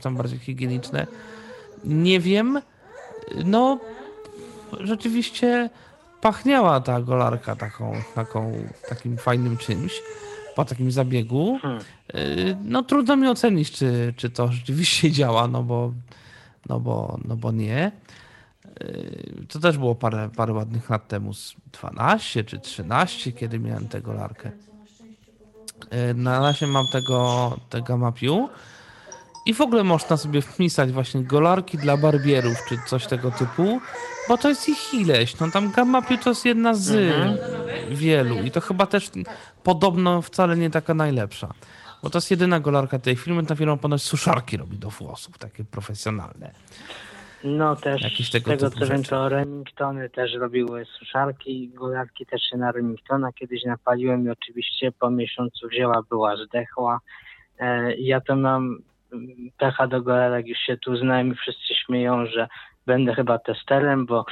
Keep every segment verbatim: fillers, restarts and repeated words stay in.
tam bardziej higieniczne. Nie wiem, no rzeczywiście pachniała ta golarka taką, taką, takim fajnym czymś po takim zabiegu. No trudno mi ocenić, czy, czy to rzeczywiście działa, no bo, no bo, no bo nie. To też było parę, parę ładnych lat temu, z dwanaście czy trzynaście, kiedy miałem tę golarkę. Na razie mam tego, tego Gamapiu i w ogóle można sobie wpisać właśnie golarki dla barbierów, czy coś tego typu, bo to jest ich ileś. No tam Gamapiu to jest jedna z mhm. wielu i to chyba też podobno wcale nie taka najlepsza. Bo to jest jedyna golarka tej firmy, ta firma ponoć suszarki robi do włosów, takie profesjonalne. No też Jakieś z tego, tego typu co wiem, rzeczy. to Remingtony też robiły suszarki, golarki też się na Remingtona kiedyś napaliłem i oczywiście po miesiącu wzięła, była, zdechła. E, ja to mam pecha do golarek, już się tu znałem i wszyscy śmieją, że będę chyba testerem, bo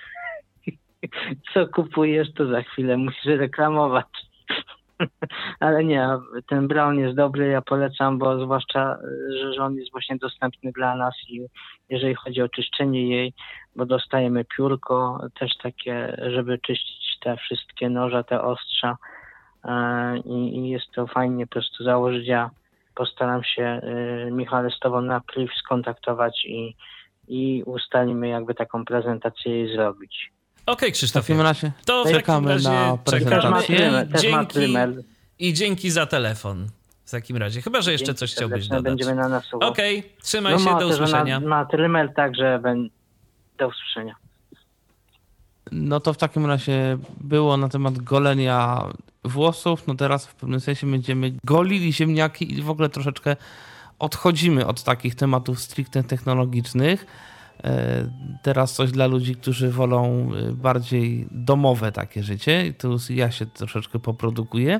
co kupujesz, to za chwilę musisz reklamować. Ale nie, ten Braun jest dobry, ja polecam, bo zwłaszcza, że on jest właśnie dostępny dla nas i jeżeli chodzi o czyszczenie jej, bo dostajemy piórko też takie, żeby czyścić te wszystkie noże, te ostrza i, i jest to fajnie po prostu założyć. Ja postaram się, Michale, z tobą na priv skontaktować i, i ustalimy jakby taką prezentację jej zrobić. Okej, okay, Krzysztofie. W takim razie to w czekamy takim razie na prezentację. Czekamy i dzięki, i dzięki za telefon. W takim razie. Chyba, że jeszcze dzięki coś chciałbyś dodać. Będziemy na nas słuchać. Okej, okay, trzymaj no, się, do usłyszenia. Na, na Trymel także będę, do usłyszenia. No to w takim razie było na temat golenia włosów. No teraz w pewnym sensie będziemy golili ziemniaki i w ogóle troszeczkę odchodzimy od takich tematów stricte technologicznych. Teraz coś dla ludzi, którzy wolą bardziej domowe takie życie. I tu ja się troszeczkę poprodukuję,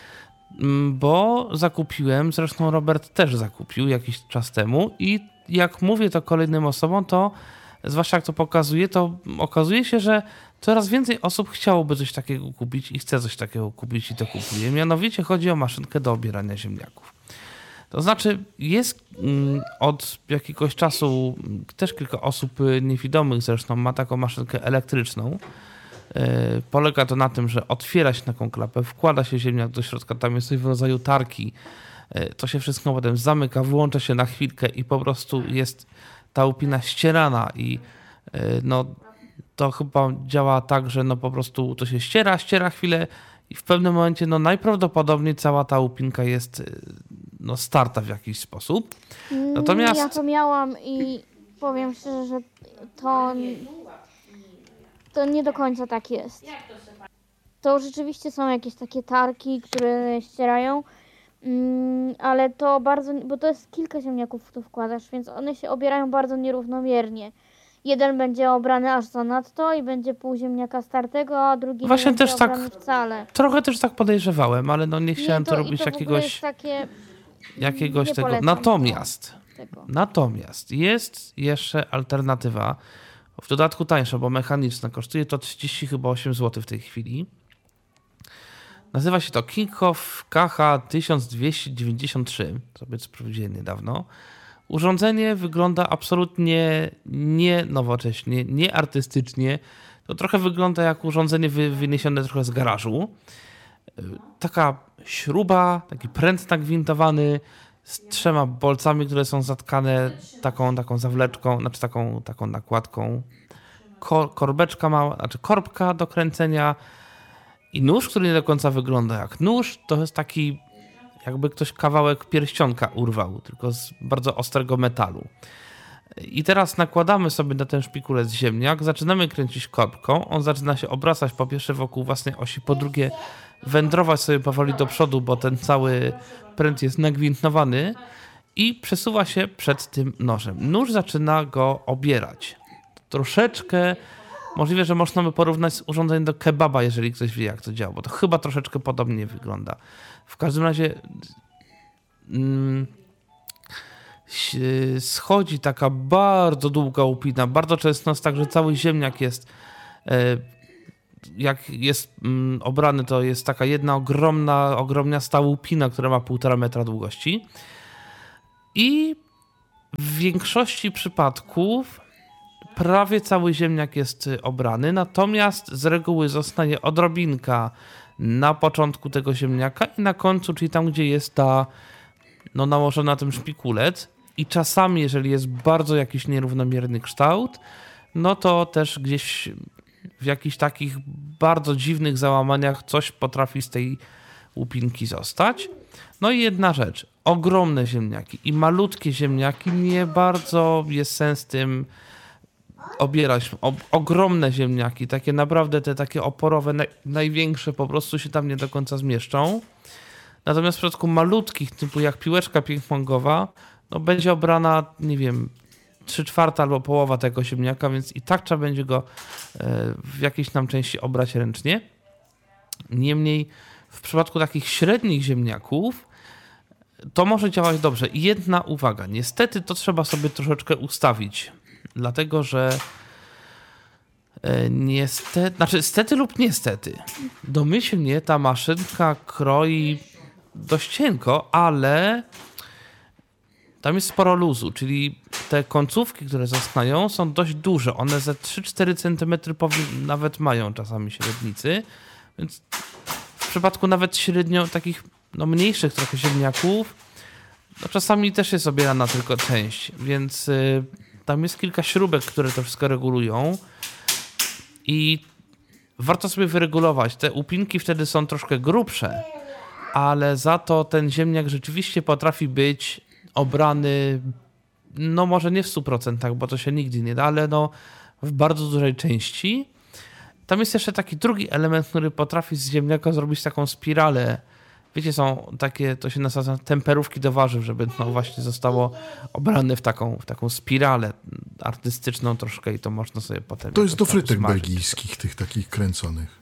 bo zakupiłem, zresztą Robert też zakupił jakiś czas temu i jak mówię to kolejnym osobom, to zwłaszcza jak to pokazuje, to okazuje się, że coraz więcej osób chciałoby coś takiego kupić i chce coś takiego kupić i to kupuje. Mianowicie chodzi o maszynkę do obierania ziemniaków. To znaczy jest od jakiegoś czasu też kilka osób niewidomych zresztą ma taką maszynkę elektryczną. Polega to na tym, że otwiera się taką klapę, wkłada się ziemniak do środka, tam jest coś w rodzaju tarki. To się wszystko potem zamyka, wyłącza się na chwilkę i po prostu jest ta łupina ścierana i no to chyba działa tak, że no po prostu to się ściera, ściera chwilę i w pewnym momencie no najprawdopodobniej cała ta łupinka jest no starta w jakiś sposób. Natomiast... Ja to miałam i powiem szczerze, że to, to nie do końca tak jest. To rzeczywiście są jakieś takie tarki, które ścierają, ale to bardzo, bo to jest kilka ziemniaków, w to wkładasz, więc one się obierają bardzo nierównomiernie. Jeden będzie obrany aż zanadto i będzie pół ziemniaka startego, a drugi Właśnie nie będzie też tak, obrany wcale. Trochę też tak podejrzewałem, ale no nie chciałem nie, to, to robić to jakiegoś, takie, jakiegoś tego. Natomiast, tego. natomiast jest jeszcze alternatywa, w dodatku tańsza, bo mechaniczna, kosztuje to trzydzieści chyba osiem złotych w tej chwili. Nazywa się to Kinghoff K H tysiąc dwieście dziewięćdziesiąt trzy, sobie sprawdziłem niedawno. Urządzenie wygląda absolutnie nie nowocześnie, nie artystycznie. To trochę wygląda jak urządzenie wy, wyniesione trochę z garażu. Taka śruba, taki pręt nagwintowany z trzema bolcami, które są zatkane taką, taką zawleczką, znaczy taką, taką nakładką. Kor, korbeczka mała, znaczy korbka do kręcenia i nóż, który nie do końca wygląda jak nóż. To jest taki jakby ktoś kawałek pierścionka urwał, tylko z bardzo ostrego metalu. I teraz nakładamy sobie na ten szpikulec ziemniak, zaczynamy kręcić korbką, on zaczyna się obracać po pierwsze wokół własnej osi, po drugie wędrować sobie powoli do przodu, bo ten cały pręt jest nagwintowany i przesuwa się przed tym nożem. Nóż zaczyna go obierać. Troszeczkę, możliwe, że można by porównać z urządzeniem do kebaba, jeżeli ktoś wie, jak to działa, bo to chyba troszeczkę podobnie wygląda. W każdym razie mm, schodzi taka bardzo długa łupina. Bardzo często jest tak, że cały ziemniak jest jak jest mm, obrany, to jest taka jedna ogromna, ogromniasta łupina, która ma półtora metra długości. I w większości przypadków prawie cały ziemniak jest obrany, natomiast z reguły zostanie odrobinka na początku tego ziemniaka i na końcu, czyli tam, gdzie jest ta no, nałożona na tym szpikulec. I czasami, jeżeli jest bardzo jakiś nierównomierny kształt, no to też gdzieś w jakichś takich bardzo dziwnych załamaniach coś potrafi z tej łupinki zostać. No i jedna rzecz, ogromne ziemniaki i malutkie ziemniaki, nie bardzo jest sens tym obierać. O, ogromne ziemniaki, takie naprawdę te takie oporowe, naj, największe po prostu się tam nie do końca zmieszczą. Natomiast w przypadku malutkich, typu jak piłeczka ping-pongowa, no będzie obrana, nie wiem, trzy czwarte albo połowa tego ziemniaka, więc i tak trzeba będzie go w jakiejś tam części obrać ręcznie. Niemniej w przypadku takich średnich ziemniaków to może działać dobrze. I jedna uwaga, niestety to trzeba sobie troszeczkę ustawić, dlatego że niestety, znaczy stety lub niestety, domyślnie ta maszynka kroi dość cienko, ale tam jest sporo luzu, czyli te końcówki, które zostają, są dość duże. One ze trzy cztery centymetry nawet mają czasami średnicy, więc w przypadku nawet średnio takich no, mniejszych trochę ziemniaków, no, czasami też jest obierana tylko część, więc y, tam jest kilka śrubek, które to wszystko regulują i warto sobie wyregulować. Te łupinki wtedy są troszkę grubsze, ale za to ten ziemniak rzeczywiście potrafi być obrany, no może nie w stu procentach, bo to się nigdy nie da, ale no w bardzo dużej części. Tam jest jeszcze taki drugi element, który potrafi z ziemniaka zrobić taką spiralę. Wiecie, są takie, to się nazywa temperówki do warzyw, żeby no właśnie zostało obrane w taką, w taką spiralę artystyczną troszkę i to można sobie potem... To jest do frytek belgijskich, tych takich kręconych.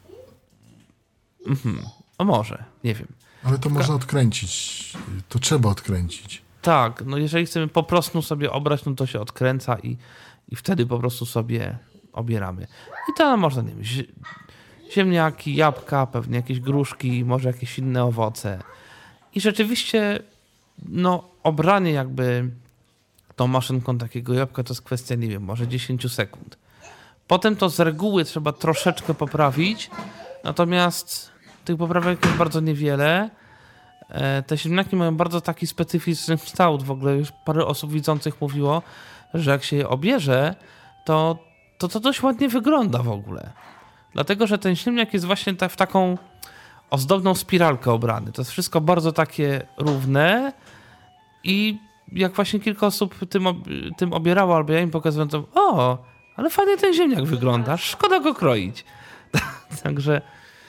Mhm. O może, nie wiem. Ale to można odkręcić. To trzeba odkręcić. Tak, no jeżeli chcemy po prostu sobie obrać, no to się odkręca i, i wtedy po prostu sobie obieramy. I to można, nie wiem, ziemniaki, jabłka, pewnie jakieś gruszki, może jakieś inne owoce. I rzeczywiście, no, obranie jakby tą maszynką takiego jabłka to jest kwestia, nie wiem, może dziesięć sekund. Potem to z reguły trzeba troszeczkę poprawić, natomiast tych poprawek jest bardzo niewiele. Te ziemniaki mają bardzo taki specyficzny kształt. W ogóle już parę osób widzących mówiło, że jak się je obierze, to to, to dość ładnie wygląda w ogóle. Dlatego, że ten ziemniak jest właśnie ta, w taką ozdobną spiralkę obrany. To jest wszystko bardzo takie równe i jak właśnie kilka osób tym, tym obierało, albo ja im pokazywałem, to o, ale fajnie ten ziemniak wygląda, szkoda go kroić. Także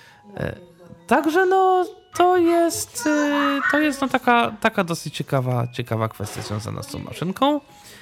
także no to jest to jest no taka, taka dosyć ciekawa, ciekawa kwestia związana z tą maszynką.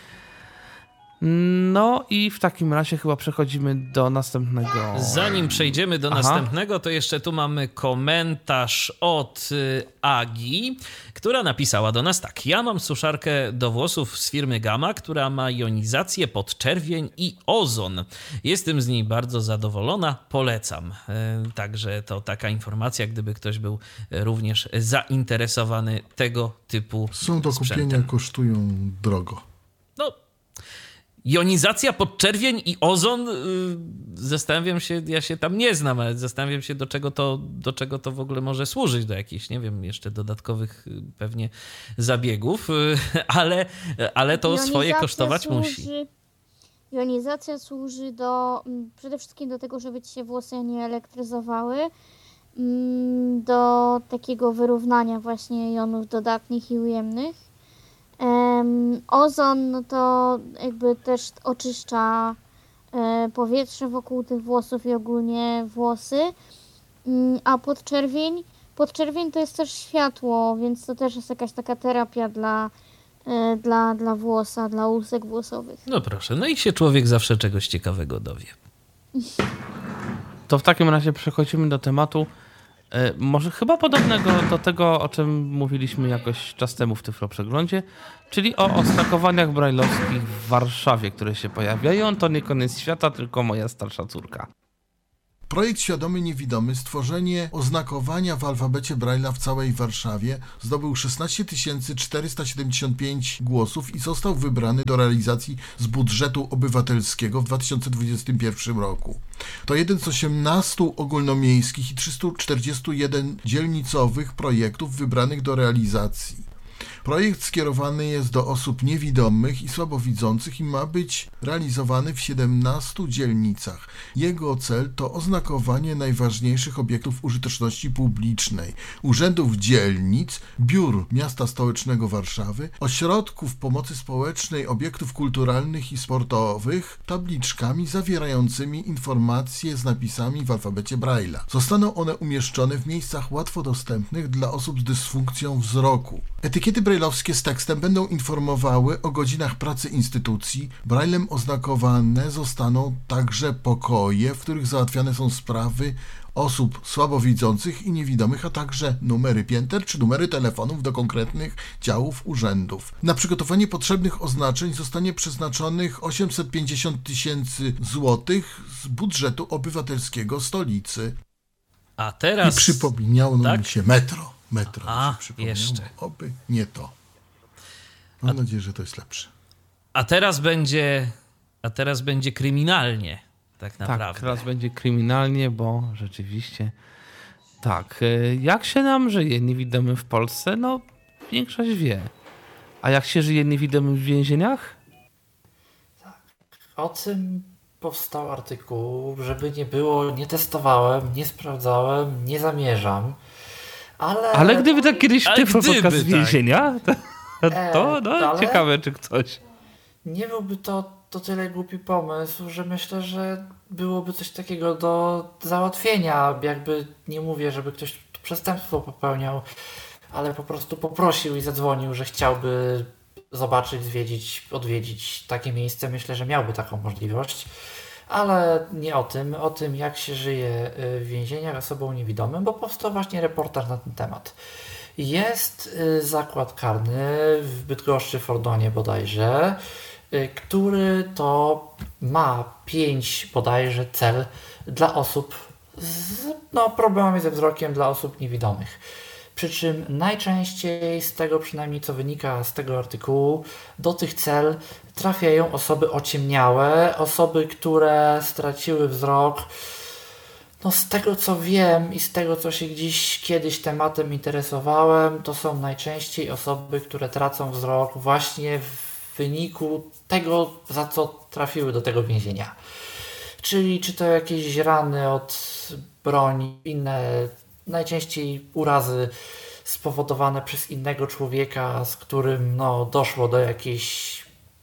No i w takim razie chyba przechodzimy do następnego. Zanim przejdziemy do Aha. następnego, to jeszcze tu mamy komentarz od y, Agi, która napisała do nas tak. Ja mam suszarkę do włosów z firmy Gamma, która ma jonizację, podczerwień i ozon. Jestem z niej bardzo zadowolona, polecam. Y, także to taka informacja, gdyby ktoś był również zainteresowany tego typu Są do sprzętem. kupienia, kosztują drogo. No, jonizacja, podczerwień i ozon, yy, zastanawiam się, ja się tam nie znam, ale zastanawiam się, do czego to, do czego to w ogóle może służyć, do jakichś, nie wiem, jeszcze dodatkowych yy, pewnie zabiegów, yy, ale, ale to Jonizacja swoje kosztować służy, musi. Jonizacja służy do, przede wszystkim do tego, żeby ci się włosy nie elektryzowały, do takiego wyrównania właśnie jonów dodatnich i ujemnych. Um, ozon no to jakby też oczyszcza e, powietrze wokół tych włosów i ogólnie włosy, um, a podczerwień, podczerwień to jest też światło, więc to też jest jakaś taka terapia dla, e, dla, dla włosa, dla łusek włosowych. No proszę, no i się człowiek zawsze czegoś ciekawego dowie. To w takim razie przechodzimy do tematu e, może chyba podobnego do tego, o czym mówiliśmy jakoś czas temu w Tyfloprzeglądzie, czyli o oznakowaniach brajlowskich w Warszawie, które się pojawiają. To nie koniec świata, tylko moja starsza córka. Projekt Świadomy Niewidomy, stworzenie oznakowania w alfabecie Braille'a w całej Warszawie, zdobył szesnaście tysięcy czterysta siedemdziesiąt pięć głosów i został wybrany do realizacji z budżetu obywatelskiego w dwa tysiące dwudziestym pierwszym roku. To jeden z osiemnastu ogólnomiejskich i trzystu czterdziestu jeden dzielnicowych projektów wybranych do realizacji. Projekt skierowany jest do osób niewidomych i słabowidzących i ma być realizowany w siedemnastu dzielnicach. Jego cel to oznakowanie najważniejszych obiektów użyteczności publicznej, urzędów dzielnic, biur miasta stołecznego Warszawy, ośrodków pomocy społecznej, obiektów kulturalnych i sportowych, tabliczkami zawierającymi informacje z napisami w alfabecie Braille'a. Zostaną one umieszczone w miejscach łatwo dostępnych dla osób z dysfunkcją wzroku. Etykiety brajlowskie z tekstem będą informowały o godzinach pracy instytucji. Braillem oznakowane zostaną także pokoje, w których załatwiane są sprawy osób słabowidzących i niewidomych, a także numery pięter czy numery telefonów do konkretnych działów urzędów. Na przygotowanie potrzebnych oznaczeń zostanie przeznaczonych osiemset pięćdziesiąt tysięcy złotych z budżetu obywatelskiego stolicy. A teraz... I przypomniało tak? mi się metro. Metro. A, jeszcze. Oby nie to. Mam a, nadzieję, że to jest lepsze. A teraz będzie, a teraz będzie kryminalnie, tak naprawdę. Tak, teraz będzie kryminalnie, bo rzeczywiście tak. Jak się nam żyje niewidomym w Polsce? No, większość wie. A jak się żyje niewidomym w więzieniach? Tak. O tym powstał artykuł, żeby nie było, nie testowałem, nie sprawdzałem, nie zamierzam. Ale... ale gdyby tak kiedyś tyflo podcast z tak. więzienia, to, to no, ale... ciekawe, czy ktoś... Nie byłby to, to tyle głupi pomysł, że myślę, że byłoby coś takiego do załatwienia. Jakby nie mówię, żeby ktoś przestępstwo popełniał, ale po prostu poprosił i zadzwonił, że chciałby zobaczyć, zwiedzić, odwiedzić takie miejsce. Myślę, że miałby taką możliwość. Ale nie o tym, o tym jak się żyje w więzieniach osobom niewidomym, bo powstał właśnie reportaż na ten temat. Jest zakład karny w Bydgoszczy, w Ordonie bodajże, który to ma pięć bodajże cel dla osób z no, problemami ze wzrokiem, dla osób niewidomych. Przy czym najczęściej, z tego przynajmniej co wynika z tego artykułu, do tych cel trafiają osoby ociemniałe, osoby, które straciły wzrok. No z tego co wiem i z tego co się gdzieś kiedyś tematem interesowałem, to są najczęściej osoby, które tracą wzrok właśnie w wyniku tego, za co trafiły do tego więzienia. Czyli czy to jakieś rany od broni, inne najczęściej urazy spowodowane przez innego człowieka, z którym no, doszło do jakiejś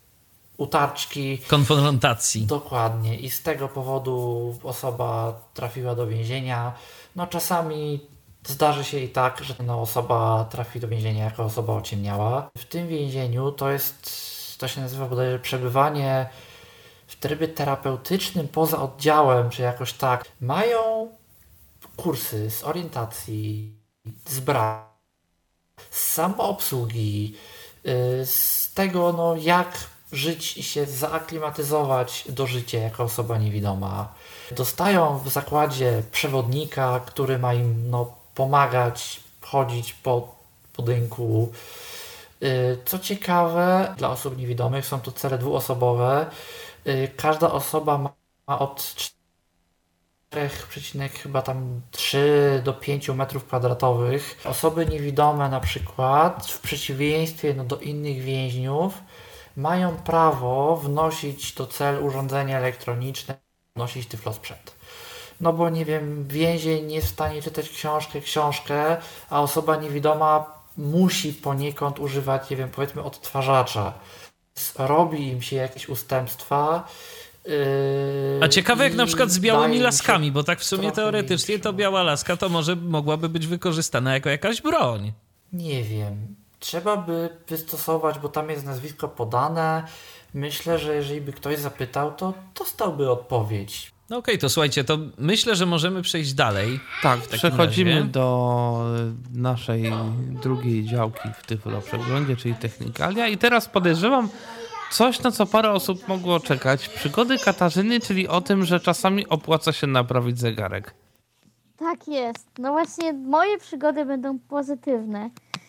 utarczki. Konfrontacji. Dokładnie. I z tego powodu osoba trafiła do więzienia. No czasami zdarzy się i tak, że no, osoba trafi do więzienia jako osoba ociemniała. W tym więzieniu to jest, to się nazywa bodajże przebywanie w trybie terapeutycznym poza oddziałem, czy jakoś tak. Mają kursy z orientacji, z bra, z samoobsługi, z tego, no, jak żyć i się zaaklimatyzować do życia jako osoba niewidoma. Dostają w zakładzie przewodnika, który ma im no, pomagać chodzić po budynku. Co ciekawe, dla osób niewidomych są to cele dwuosobowe. Każda osoba ma od cztery przecinek chyba tam trzy do pięciu metrów kwadratowych. Osoby niewidome na przykład, w przeciwieństwie no, do innych więźniów, mają prawo wnosić do cel urządzenia elektroniczne, wnosić tyflosprzęt. No bo nie wiem, więzień nie jest w stanie czytać książkę, książkę, a osoba niewidoma musi poniekąd używać, nie wiem, powiedzmy odtwarzacza. Robi im się jakieś ustępstwa. Yy, a ciekawe jak na przykład z białymi laskami, bo tak w sumie teoretycznie to biała laska to może mogłaby być wykorzystana jako jakaś broń. Nie wiem. Trzeba by wystosować, bo tam jest nazwisko podane. Myślę, że jeżeli by ktoś zapytał, to dostałby odpowiedź. No okej, okay, to słuchajcie, to myślę, że możemy przejść dalej. Tak, przechodzimy razie. do naszej drugiej działki w Tyflo Przeglądzie, czyli Technikalia. I teraz podejrzewam, coś, na co parę osób mogło czekać. Przygody Katarzyny, czyli o tym, że czasami opłaca się naprawić zegarek. Tak jest. No właśnie moje przygody będą pozytywne,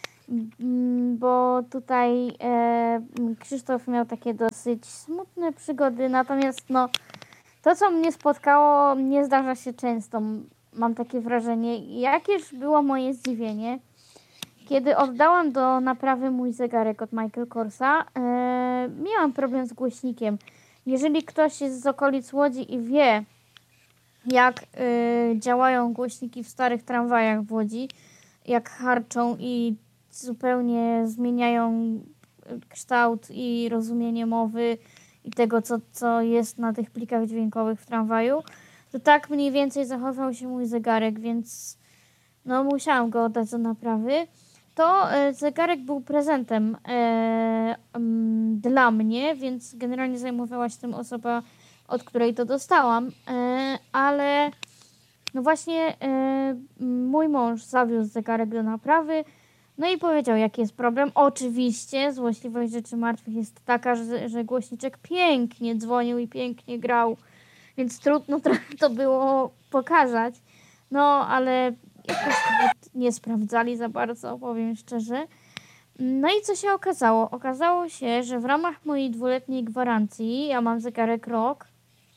bo tutaj e, Krzysztof miał takie dosyć smutne przygody, natomiast no to, co mnie spotkało, nie zdarza się często. Mam takie wrażenie. Jakież było moje zdziwienie, kiedy oddałam do naprawy mój zegarek od Michael Korsa, e, miałam problem z głośnikiem. Jeżeli ktoś jest z okolic Łodzi i wie, jak y, działają głośniki w starych tramwajach w Łodzi, jak harczą i zupełnie zmieniają kształt i rozumienie mowy i tego, co, co jest na tych plikach dźwiękowych w tramwaju, to tak mniej więcej zachował się mój zegarek, więc no musiałam go oddać do naprawy. To y, zegarek był prezentem y, y, dla mnie, więc generalnie zajmowała się tym osoba, od której to dostałam, ale no właśnie mój mąż zawiózł zegarek do naprawy, no i powiedział, jaki jest problem. Oczywiście złośliwość rzeczy martwych jest taka, że, że głośniczek pięknie dzwonił i pięknie grał, więc trudno trochę to było pokazać, no ale jakoś nie sprawdzali za bardzo, powiem szczerze. No i co się okazało? Okazało się, że w ramach mojej dwuletniej gwarancji, ja mam zegarek rok,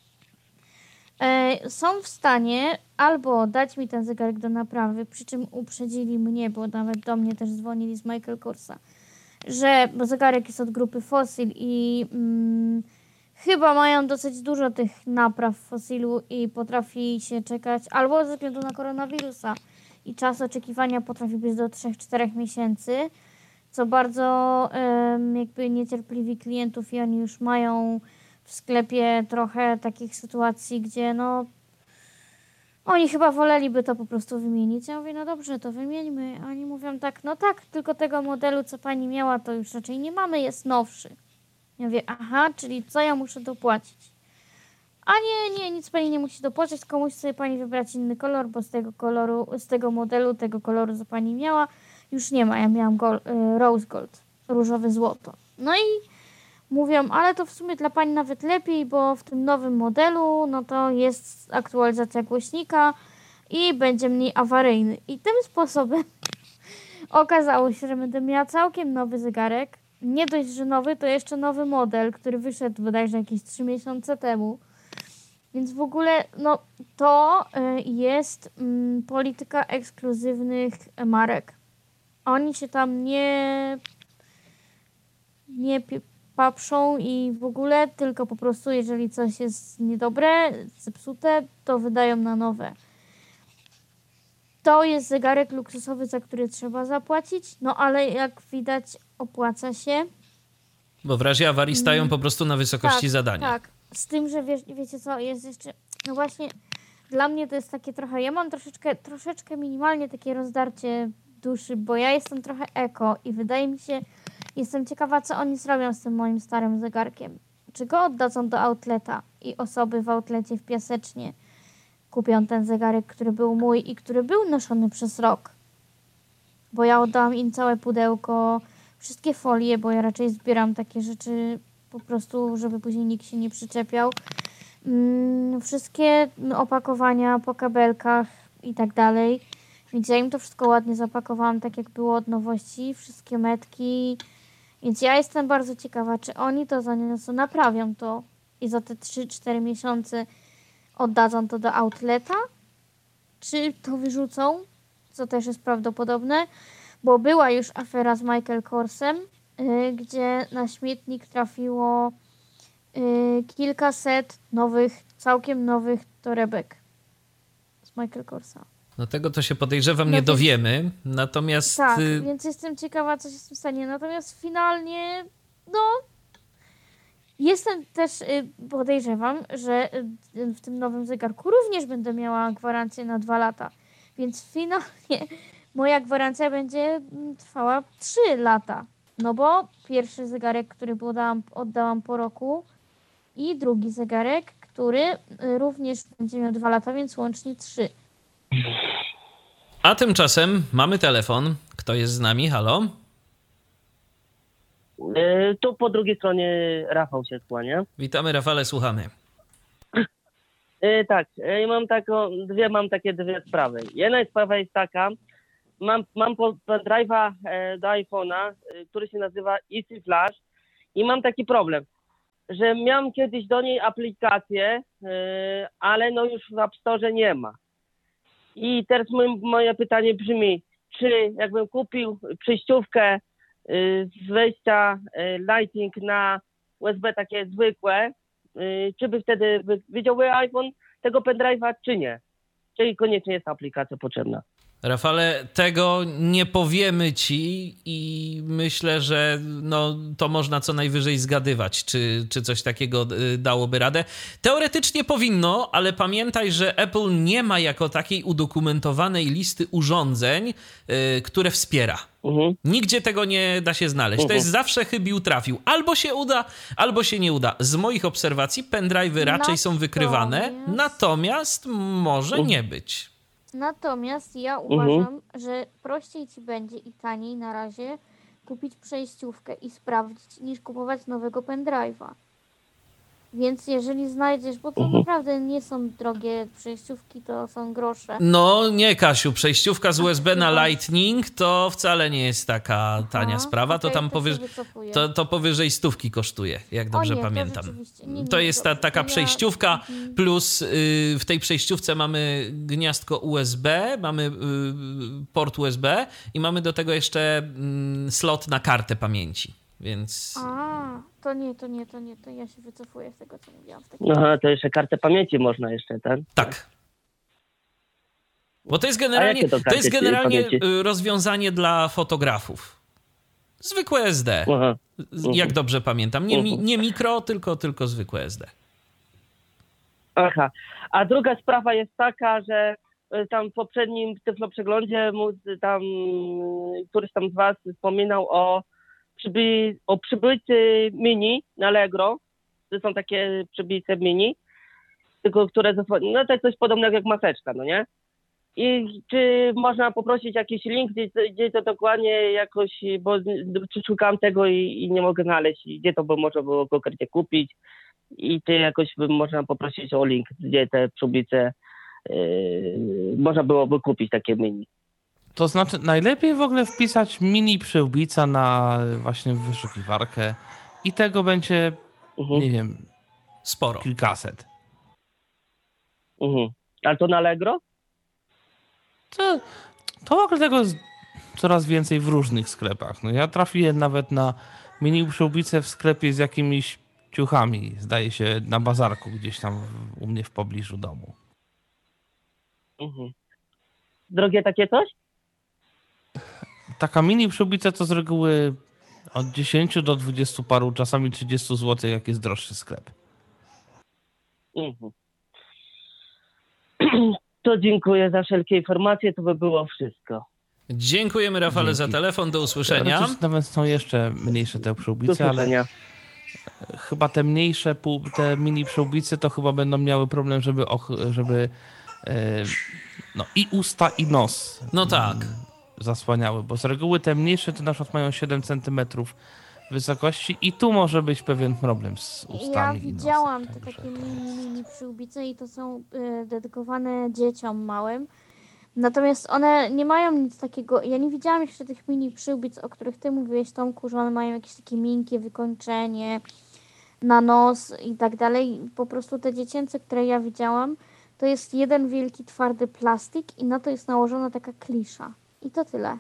e, są w stanie albo dać mi ten zegarek do naprawy, przy czym uprzedzili mnie, bo nawet do mnie też dzwonili z Michael Korsa, że bo zegarek jest od grupy Fossil i mm, chyba mają dosyć dużo tych napraw w Fossilu i potrafi się czekać, albo ze względu na koronawirusa i czas oczekiwania potrafi być do trzy cztery miesięcy, co bardzo um, jakby niecierpliwi klientów i oni już mają w sklepie trochę takich sytuacji, gdzie no oni chyba woleliby to po prostu wymienić. Ja mówię, no dobrze, to wymieńmy. A oni mówią tak, no tak, tylko tego modelu, co pani miała, to już raczej nie mamy, jest nowszy. Ja mówię, aha, czyli co ja muszę dopłacić? A nie, nie, nic pani nie musi dopłacić, tylko musi sobie pani wybrać inny kolor, bo z tego koloru, z tego modelu, tego koloru, co pani miała, już nie ma. Ja miałam gold, rose gold, różowe złoto. No i mówią, ale to w sumie dla pani nawet lepiej, bo w tym nowym modelu, no to jest aktualizacja głośnika i będzie mniej awaryjny. I tym sposobem okazało się, że będę miała całkiem nowy zegarek. Nie dość, że nowy, to jeszcze nowy model, który wyszedł bodajże jakieś trzy miesiące temu. Więc w ogóle no, to jest mm, polityka ekskluzywnych marek. Oni się tam nie, nie paprzą i w ogóle, tylko po prostu jeżeli coś jest niedobre, zepsute, to wydają na nowe. To jest zegarek luksusowy, za który trzeba zapłacić, no ale jak widać opłaca się. Bo w razie awarii stają po prostu na wysokości tak, zadania. Tak, z tym, że wiesz, wiecie co, jest jeszcze, no właśnie dla mnie to jest takie trochę, ja mam troszeczkę, troszeczkę minimalnie takie rozdarcie duszy, bo ja jestem trochę eko i wydaje mi się, jestem ciekawa, co oni zrobią z tym moim starym zegarkiem. Czy go oddadzą do outleta i osoby w outlecie w Piasecznie kupią ten zegarek, który był mój i który był noszony przez rok. Bo ja oddałam im całe pudełko, wszystkie folie, bo ja raczej zbieram takie rzeczy po prostu, żeby później nikt się nie przyczepiał. Mm, wszystkie opakowania po kabelkach i tak dalej. Więc ja im to wszystko ładnie zapakowałam, tak jak było od nowości. Wszystkie metki. Więc ja jestem bardzo ciekawa, czy oni to zaniosą, naprawią to i za te trzy cztery miesiące oddadzą to do outleta, czy to wyrzucą, co też jest prawdopodobne, bo była już afera z Michael Korsem, yy, gdzie na śmietnik trafiło yy, kilkaset nowych, całkiem nowych torebek z Michael Korsa. No tego to się podejrzewam, nie no dowiemy, natomiast... Tak, więc jestem ciekawa, co się z tym stanie. Natomiast finalnie, no, jestem też, podejrzewam, że w tym nowym zegarku również będę miała gwarancję na dwa lata. Więc finalnie moja gwarancja będzie trwała trzy lata. No bo pierwszy zegarek, który oddałam, oddałam po roku i drugi zegarek, który również będzie miał dwa lata, więc łącznie trzy. A tymczasem mamy telefon. Kto jest z nami? Halo? Yy, tu po drugiej stronie Rafał się kłania. Witamy, Rafale, słuchamy. Yy, tak, yy, mam taką, dwie, mam takie dwie sprawy. Jedna sprawa jest taka, mam, mam pendrive'a yy, do iPhone'a, yy, który się nazywa Easy Flash i mam taki problem, że miałem kiedyś do niej aplikację, yy, ale no już w App Store nie ma. I teraz moje, moje pytanie brzmi, czy jakbym kupił przejściówkę yy, z wejścia yy, Lightning na U S B takie zwykłe, yy, czy by wtedy widziałby iPhone tego pendrive'a, czy nie? Czyli koniecznie jest ta aplikacja potrzebna. Rafale, tego nie powiemy ci i myślę, że no, to można co najwyżej zgadywać, czy, czy coś takiego dałoby radę. Teoretycznie powinno, ale pamiętaj, że Apple nie ma jako takiej udokumentowanej listy urządzeń, yy, które wspiera. Mhm. Nigdzie tego nie da się znaleźć. Mhm. To jest zawsze chybił trafił. Albo się uda, albo się nie uda. Z moich obserwacji pendrive'y raczej no, są wykrywane, jest... natomiast może mhm. nie być. Natomiast ja uważam, mhm. że prościej ci będzie i taniej na razie kupić przejściówkę i sprawdzić, niż kupować nowego pendrive'a. Więc jeżeli znajdziesz, bo to mhm. naprawdę nie są drogie przejściówki, to są grosze. No nie, Kasiu, przejściówka z U S B na Lightning to wcale nie jest taka tania Aha, sprawa. Okay, to tam to, powyż... to, to powyżej stówki kosztuje, jak dobrze nie, pamiętam. To, nie, nie, to jest ta, taka przejściówka, ja... plus y, w tej przejściówce mamy gniazdko U S B, mamy y, port U S B i mamy do tego jeszcze y, slot na kartę pamięci. Więc... A, to nie, to nie, to nie, to ja się wycofuję z tego, co mówiłam. W takim Aha, to jeszcze kartę pamięci można jeszcze, tak? Tak. Bo to jest generalnie, to, to jest generalnie rozwiązanie dla fotografów. Zwykłe S D. Aha. Jak dobrze pamiętam. Nie, nie mikro, tylko, tylko zwykłe S D. Aha. A druga sprawa jest taka, że tam w poprzednim tyfloprzeglądzie tam któryś tam z was wspominał o Przyby, o przybójcy mini na Allegro, to są takie przybójce mini, tylko które, no to jest coś podobnego jak maseczka, no nie? I czy można poprosić jakiś link, gdzie, gdzie to dokładnie jakoś, bo szukam tego i, i nie mogę znaleźć, gdzie to by można było konkretnie kupić i czy jakoś by można poprosić o link, gdzie te przybójce yy, można byłoby kupić takie mini. To znaczy, najlepiej w ogóle wpisać mini przyłbica na właśnie wyszukiwarkę i tego będzie, uh-huh. nie wiem, sporo. Kilkaset. Uh-huh. Ale to na Allegro? To, to w ogóle tego jest coraz więcej w różnych sklepach. No ja trafiłem nawet na mini przyłbicę w sklepie z jakimiś ciuchami, zdaje się, na bazarku gdzieś tam w, u mnie w pobliżu domu. Uh-huh. Drogie takie coś? Taka mini przyłbica to z reguły od dziesięciu do dwudziestu paru, czasami trzydziestu złotych, jak jest droższy sklep. Mhm. To dziękuję za wszelkie informacje, to by było wszystko. Dziękujemy, Rafale, Dzięki. za telefon, do usłyszenia. Nawet są jeszcze mniejsze te przyłbice, ale chyba te mniejsze, te mini przyłbice to chyba będą miały problem, żeby, żeby no i usta, i nos. No tak. Zasłaniały, bo z reguły te mniejsze to na przykład mają siedem centymetrów wysokości i tu może być pewien problem z ustami. Ja widziałam i nosem, te takie mini, mini przyłbice i to są y, dedykowane dzieciom małym. Natomiast one nie mają nic takiego, ja nie widziałam jeszcze tych mini przyłbic, o których ty mówiłeś, Tomku, że one mają jakieś takie miękkie wykończenie na nos i tak dalej. Po prostu te dziecięce, które ja widziałam, to jest jeden wielki twardy plastik i na to jest nałożona taka klisza. I to tyle.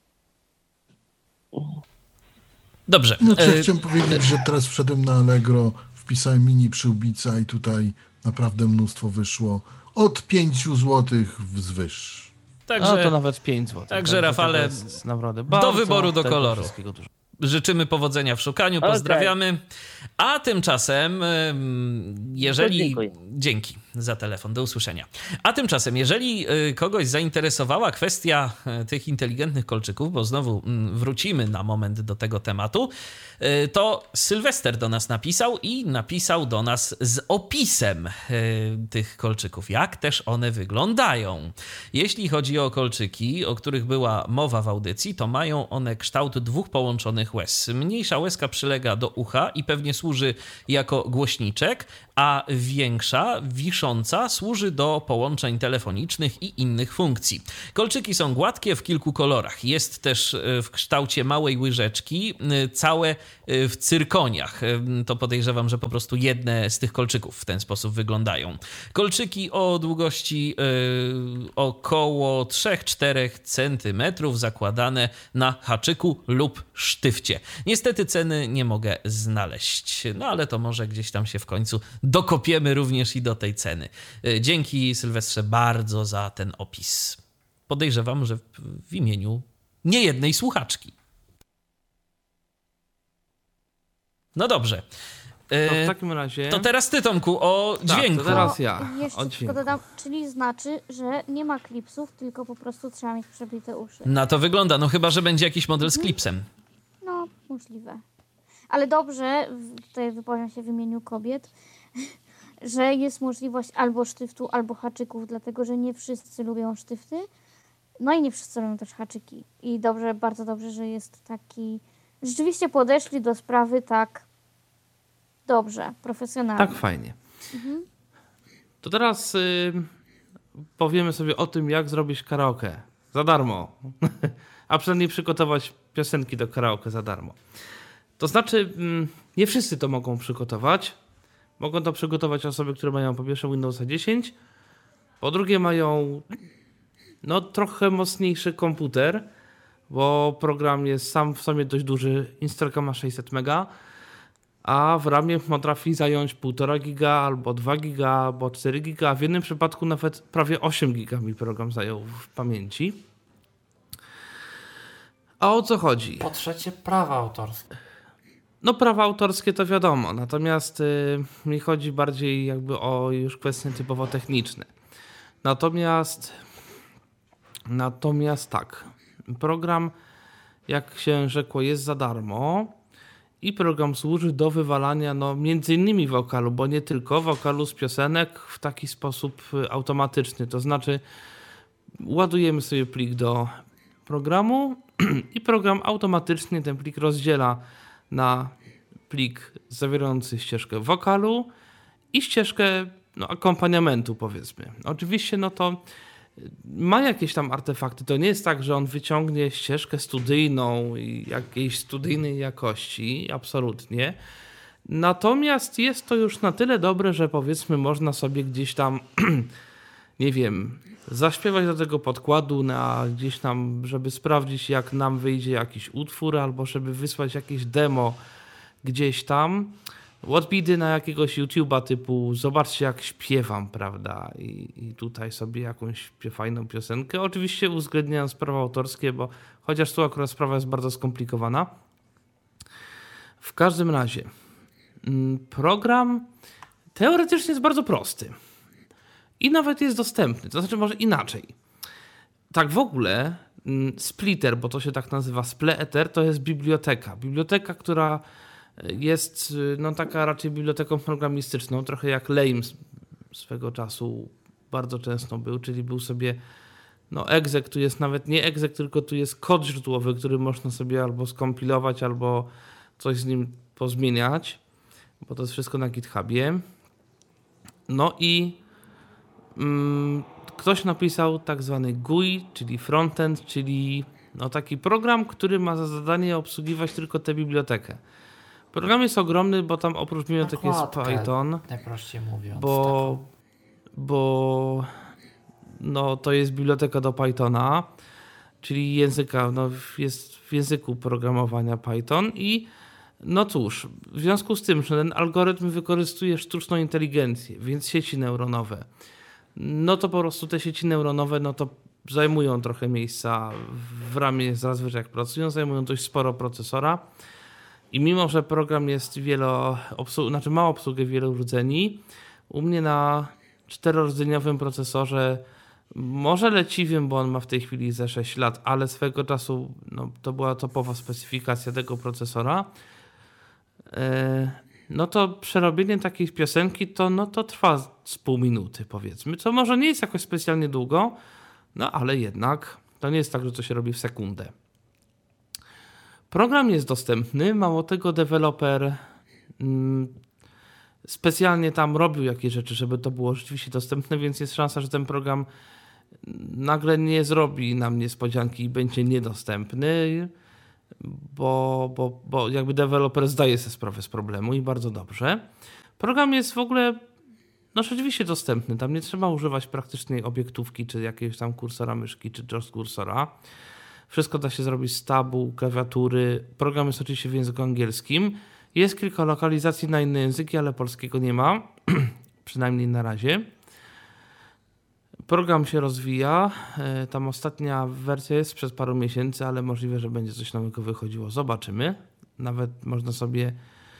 Dobrze. Znaczy, ja chciałem powiedzieć, że teraz wszedłem na Allegro, wpisałem mini przyłbica i tutaj naprawdę mnóstwo wyszło. Od pięciu złotych wzwyż. Także, no to nawet pięć złotych. Także, także Rafale, do wyboru, do koloru. Życzymy powodzenia w szukaniu, pozdrawiamy. Okay. A tymczasem, jeżeli... Dzięki. za telefon. Do usłyszenia. A tymczasem, jeżeli kogoś zainteresowała kwestia tych inteligentnych kolczyków, bo znowu wrócimy na moment do tego tematu, to Sylwester do nas napisał i napisał do nas z opisem tych kolczyków, jak też one wyglądają. Jeśli chodzi o kolczyki, o których była mowa w audycji, to mają one kształt dwóch połączonych łez. Mniejsza łezka przylega do ucha i pewnie służy jako głośniczek, a większa, wisząca, służy do połączeń telefonicznych i innych funkcji. Kolczyki są gładkie w kilku kolorach. Jest też w kształcie małej łyżeczki, całe w cyrkoniach. To podejrzewam, że po prostu jedne z tych kolczyków w ten sposób wyglądają. Kolczyki o długości yy, około trzy do czterech centymetrów, zakładane na haczyku lub sztywcie. Niestety ceny nie mogę znaleźć, no ale to może gdzieś tam się w końcu dokopiemy również i do tej ceny. Dzięki, Sylwestrze, bardzo za ten opis. Podejrzewam, że w imieniu niejednej słuchaczki. No dobrze. To w takim razie... To teraz ty, Tomku, o dźwięku. Tak, to teraz ja. Jeszcze o dźwięku. dodam, czyli znaczy, że nie ma klipsów, tylko po prostu trzeba mieć przebite uszy. Na to wygląda, no chyba, że będzie jakiś model z klipsem. No, możliwe. Ale dobrze, tutaj wypowiem się w imieniu kobiet, że jest możliwość albo sztyftu, albo haczyków, dlatego że nie wszyscy lubią sztyfty, no i nie wszyscy lubią też haczyki. I dobrze, bardzo dobrze, że jest taki... Rzeczywiście podeszli do sprawy tak dobrze, profesjonalnie. Tak fajnie. Mhm. To teraz y, powiemy sobie o tym, jak zrobić karaoke za darmo. A przynajmniej przygotować piosenki do karaoke za darmo. To znaczy, nie wszyscy to mogą przygotować. Mogą to przygotować osoby, które mają po pierwsze Windowsa dziesięć, po drugie mają no trochę mocniejszy komputer, bo program jest sam w sobie dość duży, instalka ma sześćset mega, a w ramie potrafi zająć półtora giga, albo dwa giga, albo cztery giga, a w jednym przypadku nawet prawie osiem giga mi program zajął w pamięci. A o co chodzi? Po trzecie, prawa autorskie. No prawa autorskie to wiadomo, natomiast y, mi chodzi bardziej jakby o już kwestie typowo techniczne. Natomiast natomiast tak, program, jak się rzekło, jest za darmo i program służy do wywalania no między innymi wokalu, bo nie tylko wokalu z piosenek w taki sposób automatyczny, to znaczy ładujemy sobie plik do programu i program automatycznie ten plik rozdziela na plik zawierający ścieżkę wokalu i ścieżkę no, akompaniamentu, powiedzmy. Oczywiście no to ma jakieś tam artefakty. To nie jest tak, że on wyciągnie ścieżkę studyjną i jakiejś studyjnej jakości. Absolutnie. Natomiast jest to już na tyle dobre, że powiedzmy można sobie gdzieś tam nie wiem, zaśpiewać do tego podkładu na gdzieś tam, żeby sprawdzić, jak nam wyjdzie jakiś utwór, albo żeby wysłać jakieś demo gdzieś tam. Odbidy na jakiegoś YouTube'a typu zobaczcie, jak śpiewam, prawda? I, i tutaj sobie jakąś fajną piosenkę. Oczywiście uwzględniając prawa autorskie, bo chociaż tu akurat sprawa jest bardzo skomplikowana. W każdym razie program teoretycznie jest bardzo prosty. I nawet jest dostępny. To znaczy może inaczej. Tak w ogóle Splitter, bo to się tak nazywa, Spleeter, to jest biblioteka. Biblioteka, która jest no taka raczej biblioteką programistyczną, trochę jak Lame swego czasu bardzo często był, czyli był sobie no exec, tu jest nawet nie exec, tylko tu jest kod źródłowy, który można sobie albo skompilować, albo coś z nim pozmieniać, bo to jest wszystko na GitHubie. No i mm, ktoś napisał tak zwany G U I, czyli frontend, czyli no taki program, który ma za zadanie obsługiwać tylko tę bibliotekę. Program jest ogromny, bo tam oprócz bibliotek jest Python. Najprościej mówiąc. Bo, bo no, to jest biblioteka do Pythona, czyli języka, no, jest w języku programowania Python i no cóż, w związku z tym, że ten algorytm wykorzystuje sztuczną inteligencję, więc sieci neuronowe, no to po prostu te sieci neuronowe, no to zajmują trochę miejsca w ramie, zazwyczaj jak pracują, zajmują dość sporo procesora. I mimo, że program jest wielo, obsłu- znaczy ma obsługę wielu rdzeni, u mnie na czterordzeniowym procesorze, może leciwym, bo on ma w tej chwili ze sześć lat, ale swego czasu no, to była topowa specyfikacja tego procesora, no to przerobienie takiej piosenki to, no, to trwa z pół minuty, powiedzmy, co może nie jest jakoś specjalnie długo, no ale jednak to nie jest tak, że to się robi w sekundę. Program jest dostępny, mało tego deweloper mm, specjalnie tam robił jakieś rzeczy, żeby to było rzeczywiście dostępne, więc jest szansa, że ten program nagle nie zrobi nam niespodzianki i będzie niedostępny, bo, bo, bo jakby deweloper zdaje sobie sprawę z problemu i bardzo dobrze. Program jest w ogóle no rzeczywiście dostępny, tam nie trzeba używać praktycznie obiektówki, czy jakiegoś tam kursora myszki, czy JAWS kursora. Wszystko da się zrobić z tabu, klawiatury. Program jest oczywiście w języku angielskim. Jest kilka lokalizacji na inne języki, ale polskiego nie ma, przynajmniej na razie. Program się rozwija, tam ostatnia wersja jest sprzed paru miesięcy, ale możliwe, że będzie coś nowego wychodziło. Zobaczymy. Nawet można sobie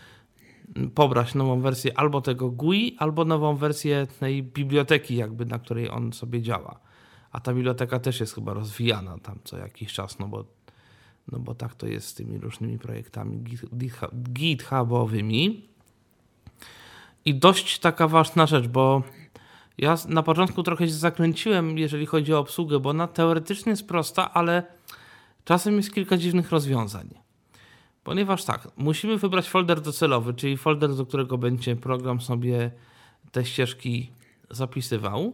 pobrać nową wersję albo tego G U I, albo nową wersję tej biblioteki, jakby na której on sobie działa. A ta biblioteka też jest chyba rozwijana tam co jakiś czas, no bo, no bo tak to jest z tymi różnymi projektami githubowymi. I dość taka ważna rzecz, bo ja na początku trochę się zakręciłem, jeżeli chodzi o obsługę, bo ona teoretycznie jest prosta, ale czasem jest kilka dziwnych rozwiązań. Ponieważ tak, musimy wybrać folder docelowy, czyli folder, do którego będzie program sobie te ścieżki zapisywał.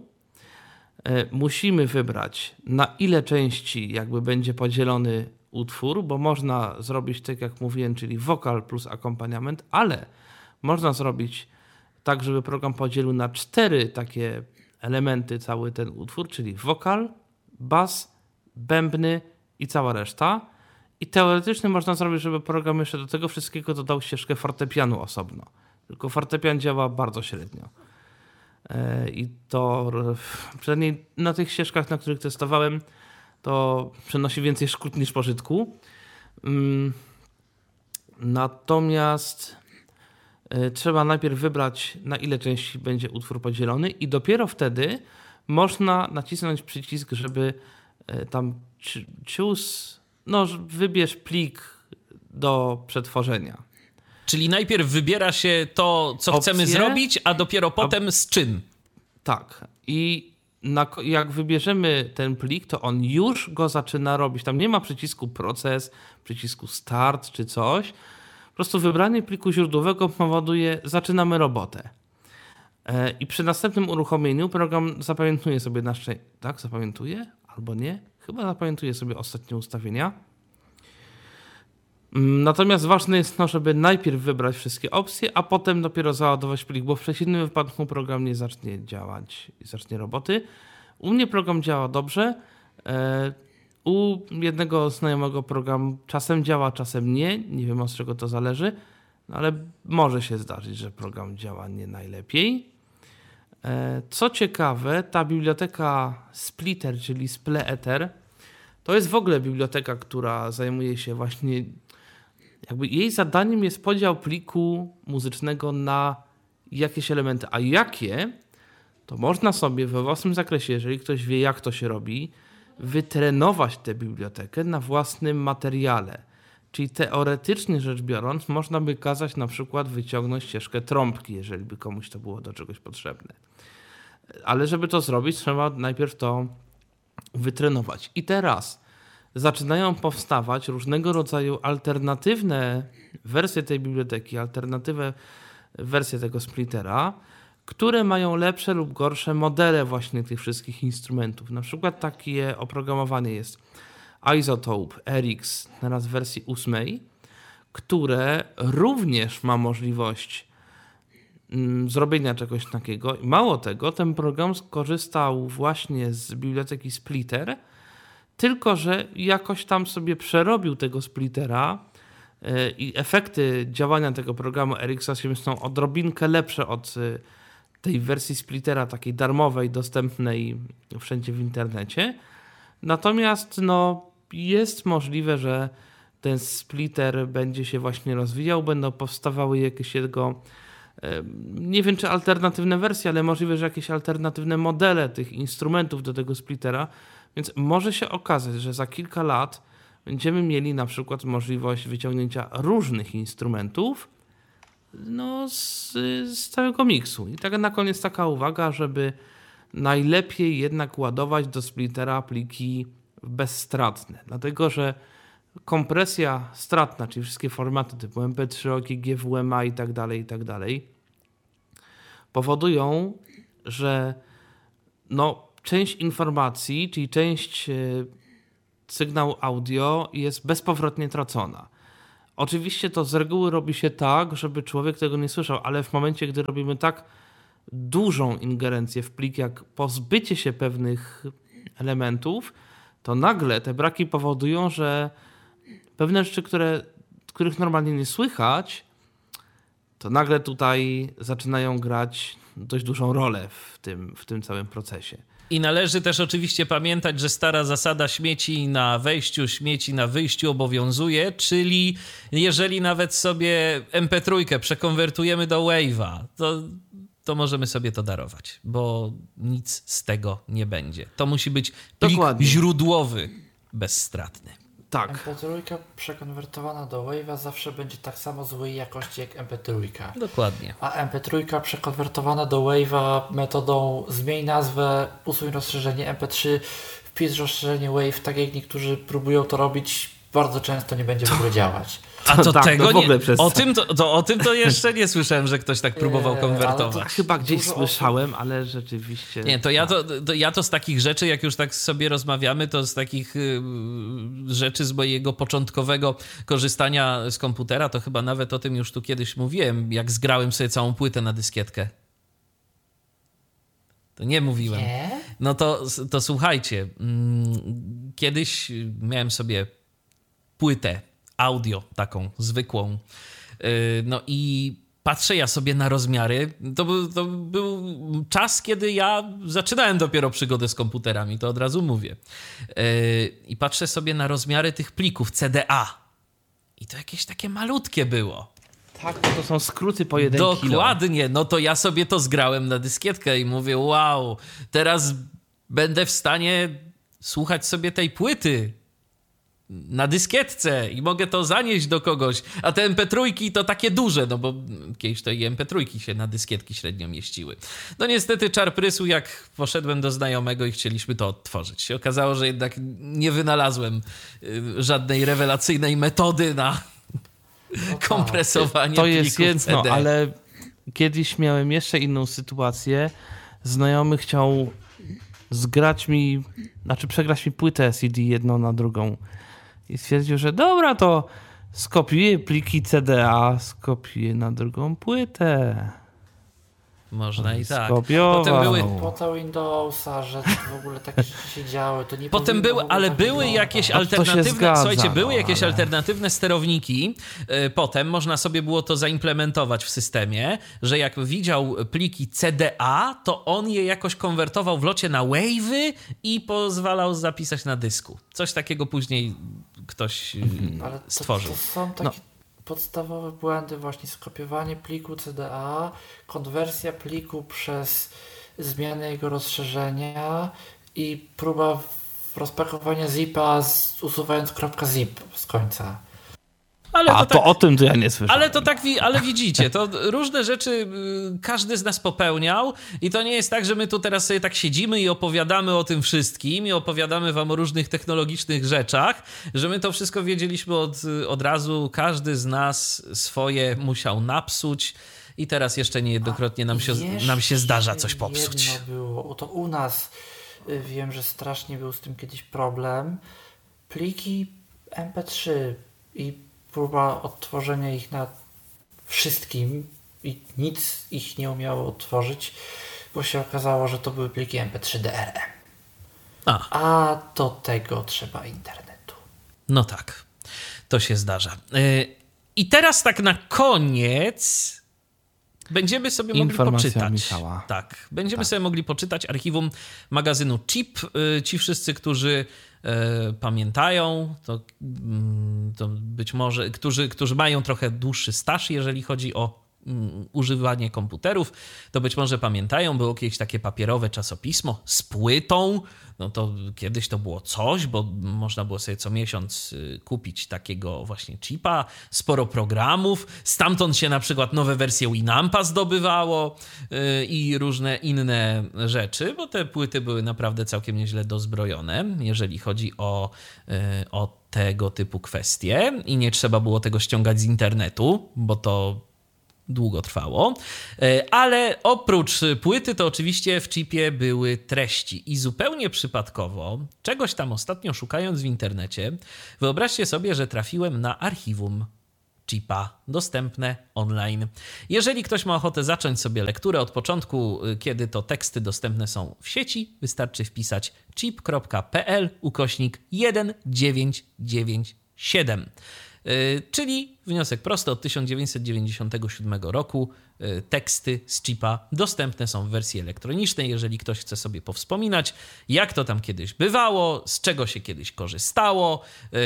Musimy wybrać, na ile części jakby będzie podzielony utwór, bo można zrobić tak jak mówiłem, czyli wokal plus akompaniament, ale można zrobić tak, żeby program podzielił na cztery takie elementy cały ten utwór, czyli wokal, bas, bębny i cała reszta. I teoretycznie można zrobić, żeby program jeszcze do tego wszystkiego dodał ścieżkę fortepianu osobno. Tylko fortepian działa bardzo średnio. I to przynajmniej na tych ścieżkach, na których testowałem, to przynosi więcej szkód niż pożytku. Natomiast trzeba najpierw wybrać, na ile części będzie utwór podzielony i dopiero wtedy można nacisnąć przycisk, żeby tam choose, no wybierz plik do przetworzenia. Czyli najpierw wybiera się to, co Opcje, chcemy zrobić, a dopiero potem a, z czym. Tak. I na, jak wybierzemy ten plik, to on już go zaczyna robić. Tam nie ma przycisku proces, przycisku start czy coś. Po prostu wybranie pliku źródłowego powoduje, zaczynamy robotę. E, I przy następnym uruchomieniu program zapamiętuje sobie nasze... Tak, zapamiętuje? Albo nie? Chyba zapamiętuje sobie ostatnie ustawienia. Natomiast ważne jest to, żeby najpierw wybrać wszystkie opcje, a potem dopiero załadować plik, bo w przeciwnym wypadku program nie zacznie działać i zacznie roboty. U mnie program działa dobrze. U jednego znajomego program czasem działa, czasem nie. Nie wiem, od czego to zależy, no ale może się zdarzyć, że program działa nie najlepiej. Co ciekawe, ta biblioteka Splitter, czyli Spleeter, to jest w ogóle biblioteka, która zajmuje się właśnie... Jakby jej zadaniem jest podział pliku muzycznego na jakieś elementy. A jakie, to można sobie we własnym zakresie, jeżeli ktoś wie, jak to się robi, wytrenować tę bibliotekę na własnym materiale. Czyli teoretycznie rzecz biorąc, można by kazać na przykład wyciągnąć ścieżkę trąbki, jeżeli by komuś to było do czegoś potrzebne. Ale żeby to zrobić, trzeba najpierw to wytrenować. I teraz zaczynają powstawać różnego rodzaju alternatywne wersje tej biblioteki, alternatywne wersje tego splittera, które mają lepsze lub gorsze modele właśnie tych wszystkich instrumentów. Na przykład takie oprogramowanie jest Isotope R X teraz w wersji ósmej, które również ma możliwość mm, zrobienia czegoś takiego. Mało tego, ten program skorzystał właśnie z biblioteki Splitter, tylko że jakoś tam sobie przerobił tego splittera yy, i efekty działania tego programu R X osiem są odrobinkę lepsze od yy, tej wersji splittera takiej darmowej, dostępnej wszędzie w internecie. Natomiast no, jest możliwe, że ten splitter będzie się właśnie rozwijał, będą powstawały jakieś jego Nie wiem, czy alternatywne wersje, ale możliwe, że jakieś alternatywne modele tych instrumentów do tego splittera, więc może się okazać, że za kilka lat będziemy mieli na przykład możliwość wyciągnięcia różnych instrumentów no, z, z całego miksu. I tak na koniec taka uwaga, żeby najlepiej jednak ładować do splittera pliki bezstratne, dlatego że kompresja stratna, czyli wszystkie formaty typu em pe trzy, O G G, W M A i tak dalej, i tak dalej, powodują, że no, część informacji, czyli część sygnału audio jest bezpowrotnie tracona. Oczywiście to z reguły robi się tak, żeby człowiek tego nie słyszał, ale w momencie, gdy robimy tak dużą ingerencję w plik, jak pozbycie się pewnych elementów, to nagle te braki powodują, że pewne rzeczy, które, których normalnie nie słychać, to nagle tutaj zaczynają grać dość dużą rolę w tym, w tym całym procesie. I należy też oczywiście pamiętać, że stara zasada śmieci na wejściu, śmieci na wyjściu obowiązuje, czyli jeżeli nawet sobie em pe trzy przekonwertujemy do Wave'a, to, to możemy sobie to darować, bo nic z tego nie będzie. To musi być plik Dokładnie. źródłowy, bezstratny. Tak. em pe trzy przekonwertowana do Wave'a zawsze będzie tak samo złej jakości jak em pe trzy. Dokładnie. A em pe trzy przekonwertowana do Wave'a metodą zmień nazwę, usuń rozszerzenie em pe trzy, wpisz rozszerzenie Wave, tak jak niektórzy próbują to robić, bardzo często nie będzie w ogóle działać. A to tak, tego to nie... O tym to, to, o tym to jeszcze nie słyszałem, że ktoś tak próbował nie, konwertować. To chyba gdzieś słyszałem, osób... ale rzeczywiście... Nie, to ja to, to ja to z takich rzeczy, jak już tak sobie rozmawiamy, to z takich y, rzeczy z mojego początkowego korzystania z komputera, to chyba nawet o tym już tu kiedyś mówiłem, jak zgrałem sobie całą płytę na dyskietkę. To nie mówiłem. Nie? No to, to słuchajcie, kiedyś miałem sobie płytę audio, taką zwykłą. No i patrzę ja sobie na rozmiary. To był, to był czas, kiedy ja zaczynałem dopiero przygodę z komputerami, to od razu mówię. I patrzę sobie na rozmiary tych plików C D A. I to jakieś takie malutkie było. Tak, to są skróty po jeden kilo. Dokładnie, no to ja sobie to zgrałem na dyskietkę i mówię, wow, teraz będę w stanie słuchać sobie tej płyty na dyskietce i mogę to zanieść do kogoś, a te em pe trzy to takie duże, no bo kiedyś to i em pe trzy się na dyskietki średnio mieściły. No niestety czar prysł, jak poszedłem do znajomego i chcieliśmy to odtworzyć. Się okazało, że jednak nie wynalazłem żadnej rewelacyjnej metody na kompresowanie to jest jedno, C D. Ale kiedyś miałem jeszcze inną sytuację. Znajomy chciał zgrać mi, znaczy przegrać mi płytę C D jedną na drugą i stwierdził, że dobra, to skopiuję pliki C D A, skopiuję na drugą płytę. Można i tak. Skopiował. Potem były po to Windowsa, że w ogóle takie rzeczy się działy. To nie Potem były, ale tak były jakieś alternatywne, zgadza, słuchajcie, były no, jakieś ale... alternatywne sterowniki. Potem można sobie było to zaimplementować w systemie, że jak widział pliki C D A, to on je jakoś konwertował w locie na wave'y i pozwalał zapisać na dysku. Coś takiego później ktoś mhm. ale to, stworzył. To są takie... No. Podstawowe błędy, właśnie skopiowanie pliku C D A, konwersja pliku przez zmianę jego rozszerzenia i próba rozpakowania zipa z, usuwając .zip z końca. Ale A to, to tak, o tym to ja nie słyszałem. Ale to tak, ale widzicie, to różne rzeczy każdy z nas popełniał i to nie jest tak, że my tu teraz sobie tak siedzimy i opowiadamy o tym wszystkim i opowiadamy wam o różnych technologicznych rzeczach, że my to wszystko wiedzieliśmy od, od razu, każdy z nas swoje musiał napsuć i teraz jeszcze niejednokrotnie nam się, nam się zdarza coś popsuć. Jedno było, to u nas wiem, że strasznie był z tym kiedyś problem. Pliki em pe trzy i próba odtworzenia ich na wszystkim i nic ich nie umiało odtworzyć, bo się okazało, że to były pliki em pe trzy D R M. A, A do tego trzeba internetu. No tak, to się zdarza. I teraz tak na koniec będziemy sobie mogli poczytać. Michała. Tak, będziemy tak. sobie mogli poczytać archiwum magazynu Chip. Ci wszyscy, którzy e, pamiętają, to, to być może, którzy, którzy mają trochę dłuższy staż, jeżeli chodzi o używanie komputerów, to być może pamiętają, było kiedyś takie papierowe czasopismo z płytą. No to kiedyś to było coś, bo można było sobie co miesiąc kupić takiego właśnie chipa, sporo programów, stamtąd się na przykład nowe wersje Winampa zdobywało i różne inne rzeczy, bo te płyty były naprawdę całkiem nieźle dozbrojone, jeżeli chodzi o, o tego typu kwestie i nie trzeba było tego ściągać z internetu, bo to długo trwało, ale oprócz płyty to oczywiście w chipie były treści i zupełnie przypadkowo, czegoś tam ostatnio szukając w internecie, wyobraźcie sobie, że trafiłem na archiwum chipa dostępne online. Jeżeli ktoś ma ochotę zacząć sobie lekturę od początku, kiedy to teksty dostępne są w sieci, wystarczy wpisać chip.pl ukośnik tysiąc dziewięćset dziewięćdziesiąt siedem. Czyli wniosek prosty od tysiąc dziewięćset dziewięćdziesiątego siódmego roku. Teksty z chipa dostępne są w wersji elektronicznej, jeżeli ktoś chce sobie powspominać, jak to tam kiedyś bywało, z czego się kiedyś korzystało,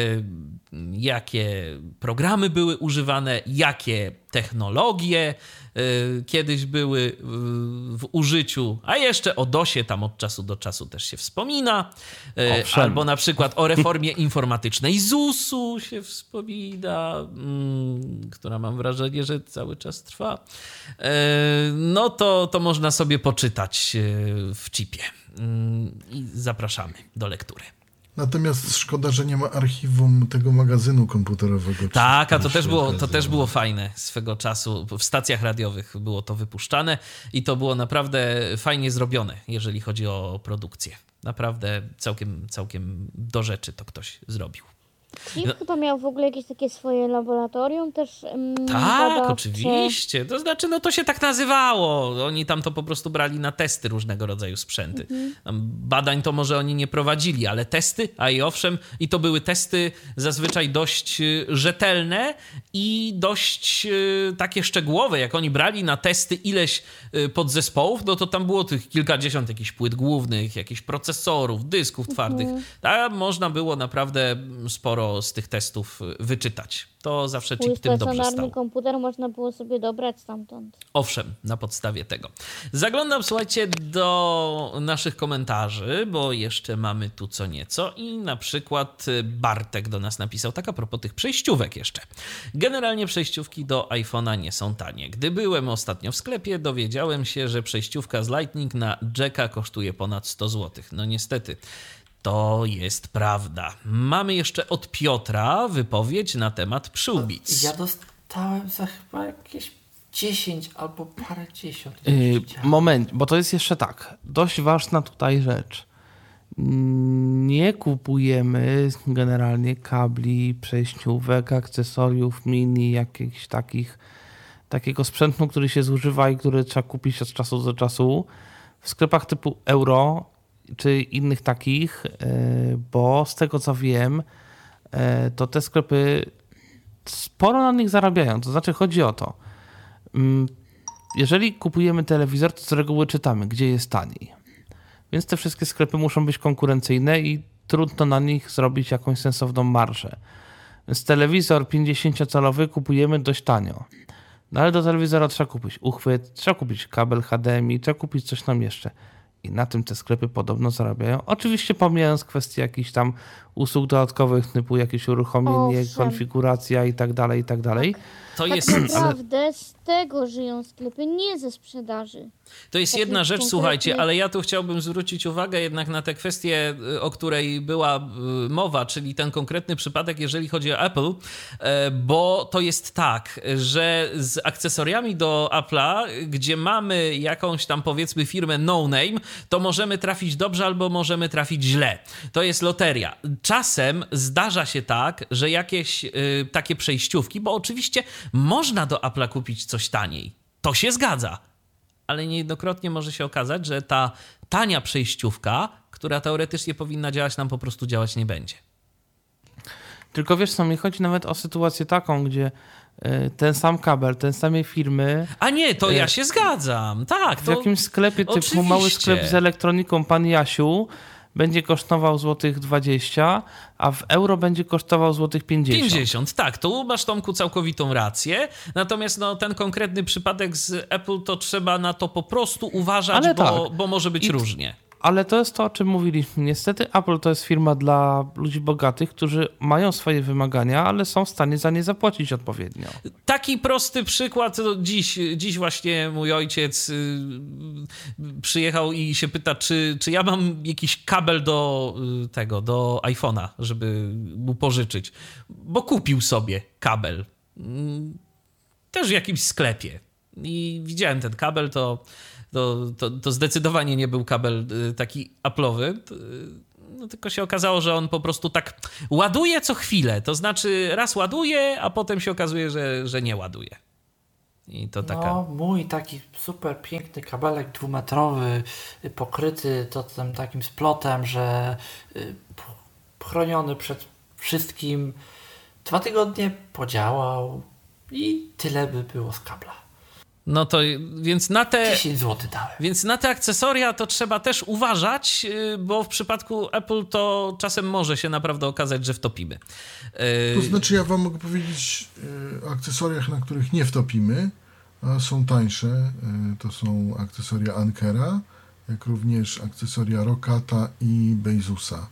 jakie programy były używane, jakie technologie kiedyś były w użyciu, a jeszcze o dosie tam od czasu do czasu też się wspomina. Owszem. Albo na przykład o reformie informatycznej zusu się wspomina, która mam wrażenie, że cały czas trwa. No to, to można sobie poczytać w chipie i zapraszamy do lektury. Natomiast szkoda, że nie ma archiwum tego magazynu komputerowego. Tak, a to też, było, to też było fajne swego czasu. W stacjach radiowych było to wypuszczane i to było naprawdę fajnie zrobione, jeżeli chodzi o produkcję. Naprawdę całkiem, całkiem do rzeczy to ktoś zrobił. Chip no. chyba miał w ogóle jakieś takie swoje laboratorium też. Um, tak, badawcze. Oczywiście. To znaczy, no to się tak nazywało. Oni tam to po prostu brali na testy różnego rodzaju sprzęty. Mhm. Tam badań to może oni nie prowadzili, ale testy, a i owszem, i to były testy zazwyczaj dość rzetelne i dość takie szczegółowe. Jak oni brali na testy ileś podzespołów, no to tam było tych kilkadziesiąt jakichś płyt głównych, jakichś procesorów, dysków twardych. Mhm. Tam można było naprawdę sporo z tych testów wyczytać. To zawsze chip tym dobrze stał. Stacjonarny komputer można było sobie dobrać stamtąd. Owszem, na podstawie tego. Zaglądam, słuchajcie, do naszych komentarzy, bo jeszcze mamy tu co nieco i na przykład Bartek do nas napisał, tak a propos tych przejściówek jeszcze. Generalnie przejściówki do iPhone'a nie są tanie. Gdy byłem ostatnio w sklepie, dowiedziałem się, że przejściówka z Lightning na jacka kosztuje ponad sto złotych. No niestety. To jest prawda. Mamy jeszcze od Piotra wypowiedź na temat przyłbic. Ja dostałem za chyba jakieś dziesięć albo parę dziesiąt. Yy, moment, bo to jest jeszcze tak. Dość ważna tutaj rzecz. Nie kupujemy generalnie kabli, przejściówek, akcesoriów mini, jakichś takich, takiego sprzętu, który się zużywa i który trzeba kupić od czasu do czasu w sklepach typu Euro czy innych takich, bo z tego co wiem, to te sklepy sporo na nich zarabiają. To znaczy chodzi o to, jeżeli kupujemy telewizor, to z reguły czytamy, gdzie jest taniej. Więc te wszystkie sklepy muszą być konkurencyjne i trudno na nich zrobić jakąś sensowną marżę. Więc telewizor pięćdziesięciocalowy kupujemy dość tanio. No ale do telewizora trzeba kupić uchwyt, trzeba kupić kabel H D M I, trzeba kupić coś tam jeszcze. I na tym te sklepy podobno zarabiają. Oczywiście pomijając kwestie jakichś tam usług dodatkowych, typu jakieś uruchomienie, Owszem. konfiguracja i tak dalej, i tak dalej. To tak jest... naprawdę ale... z tego żyją sklepy, nie ze sprzedaży. To jest tak jedna rzecz, konkretnie... słuchajcie, ale ja tu chciałbym zwrócić uwagę jednak na tę kwestię, o której była mowa, czyli ten konkretny przypadek, jeżeli chodzi o Apple, bo to jest tak, że z akcesoriami do Apple'a, gdzie mamy jakąś tam powiedzmy firmę no name, to możemy trafić dobrze albo możemy trafić źle. To jest loteria. Czasem zdarza się tak, że jakieś y, takie przejściówki, bo oczywiście można do Apple'a kupić coś taniej. To się zgadza. Ale niejednokrotnie może się okazać, że ta tania przejściówka, która teoretycznie powinna działać, nam po prostu działać nie będzie. Tylko wiesz co, mi chodzi nawet o sytuację taką, gdzie ten sam kabel, ten samej firmy... A nie, to ja się zgadzam. Tak. W to... jakimś sklepie typu Oczywiście. mały sklep z elektroniką Pan Jasiu będzie kosztował złotych dwadzieścia, a w euro będzie kosztował złotych pięćdziesiąt. pięćdziesiąt, tak, tu masz, Tomku, całkowitą rację. Natomiast no, ten konkretny przypadek z Apple, to trzeba na to po prostu uważać, bo, tak. bo może być I... różnie. Ale to jest to, o czym mówiliśmy. Niestety Apple to jest firma dla ludzi bogatych, którzy mają swoje wymagania, ale są w stanie za nie zapłacić odpowiednio. Taki prosty przykład. Dziś, dziś właśnie mój ojciec y, przyjechał i się pyta, czy, czy ja mam jakiś kabel do y, tego, do iPhone'a, żeby mu pożyczyć. Bo kupił sobie kabel. Y, też w jakimś sklepie. I widziałem ten kabel, to To, to, to zdecydowanie nie był kabel taki Apple'owy, no, tylko się okazało, że on po prostu tak ładuje co chwilę, to znaczy raz ładuje, a potem się okazuje, że, że nie ładuje. I to taka... No, mój taki super piękny kabelek dwumetrowy, pokryty to tym takim splotem, że chroniony przed wszystkim, dwa tygodnie podziałał i tyle by było z kabla. No to więc na te dziesięć złotych dałem. Więc na te akcesoria to trzeba też uważać, bo w przypadku Apple to czasem może się naprawdę okazać, że wtopimy. To znaczy ja wam mogę powiedzieć o akcesoriach, na których nie wtopimy, a są tańsze. To są akcesoria Ankera, jak również akcesoria Rokata i Bezusa.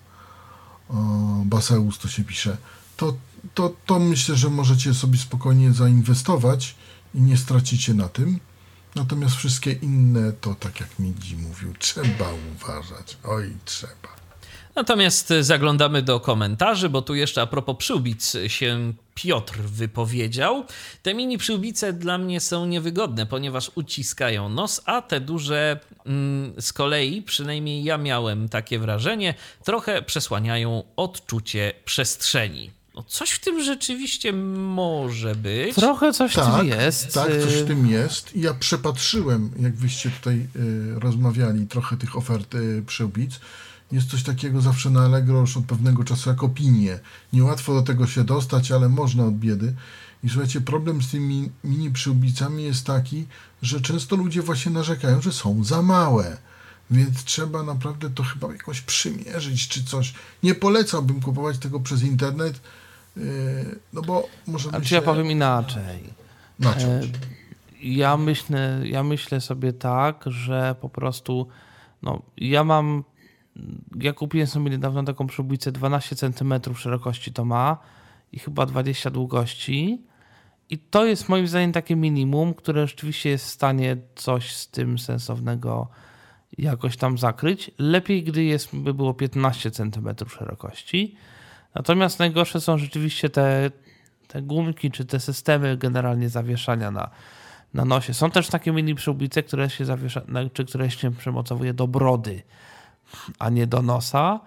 Baseus to się pisze. To, to, to myślę, że możecie sobie spokojnie zainwestować i nie stracicie na tym. Natomiast wszystkie inne, to tak jak Migi mówił, trzeba uważać. Oj, trzeba. Natomiast zaglądamy do komentarzy, bo tu jeszcze a propos przyłbic się Piotr wypowiedział. Te mini przyłbice dla mnie są niewygodne, ponieważ uciskają nos, a te duże mm, z kolei, przynajmniej ja miałem takie wrażenie, trochę przesłaniają odczucie przestrzeni. No coś w tym rzeczywiście może być. Trochę coś tak, w tym jest. Tak, coś w tym jest. Ja przepatrzyłem, jak wyście tutaj y, rozmawiali, trochę tych ofert y, przyłbic. Jest coś takiego zawsze na Allegro już od pewnego czasu jak opinie. Niełatwo do tego się dostać, ale można od biedy. I słuchajcie, problem z tymi mini przyłbicami jest taki, że często ludzie właśnie narzekają, że są za małe. Więc trzeba naprawdę to chyba jakoś przymierzyć czy coś. Nie polecałbym kupować tego przez internet, no bo może być... Czy ja powiem inaczej. Na czym? Ja myślę, ja myślę sobie tak, że po prostu no, ja mam ja kupiłem sobie niedawno taką przyłbicę dwanaście centymetrów szerokości to ma i chyba dwadzieścia długości i to jest moim zdaniem takie minimum, które rzeczywiście jest w stanie coś z tym sensownego jakoś tam zakryć. Lepiej, gdy jest, by było piętnaście centymetrów szerokości. Natomiast najgorsze są rzeczywiście te, te gumki, czy te systemy generalnie zawieszania na, na nosie. Są też takie mini przyłbice, które się zawiesza, czy które się przymocowuje do brody, a nie do nosa.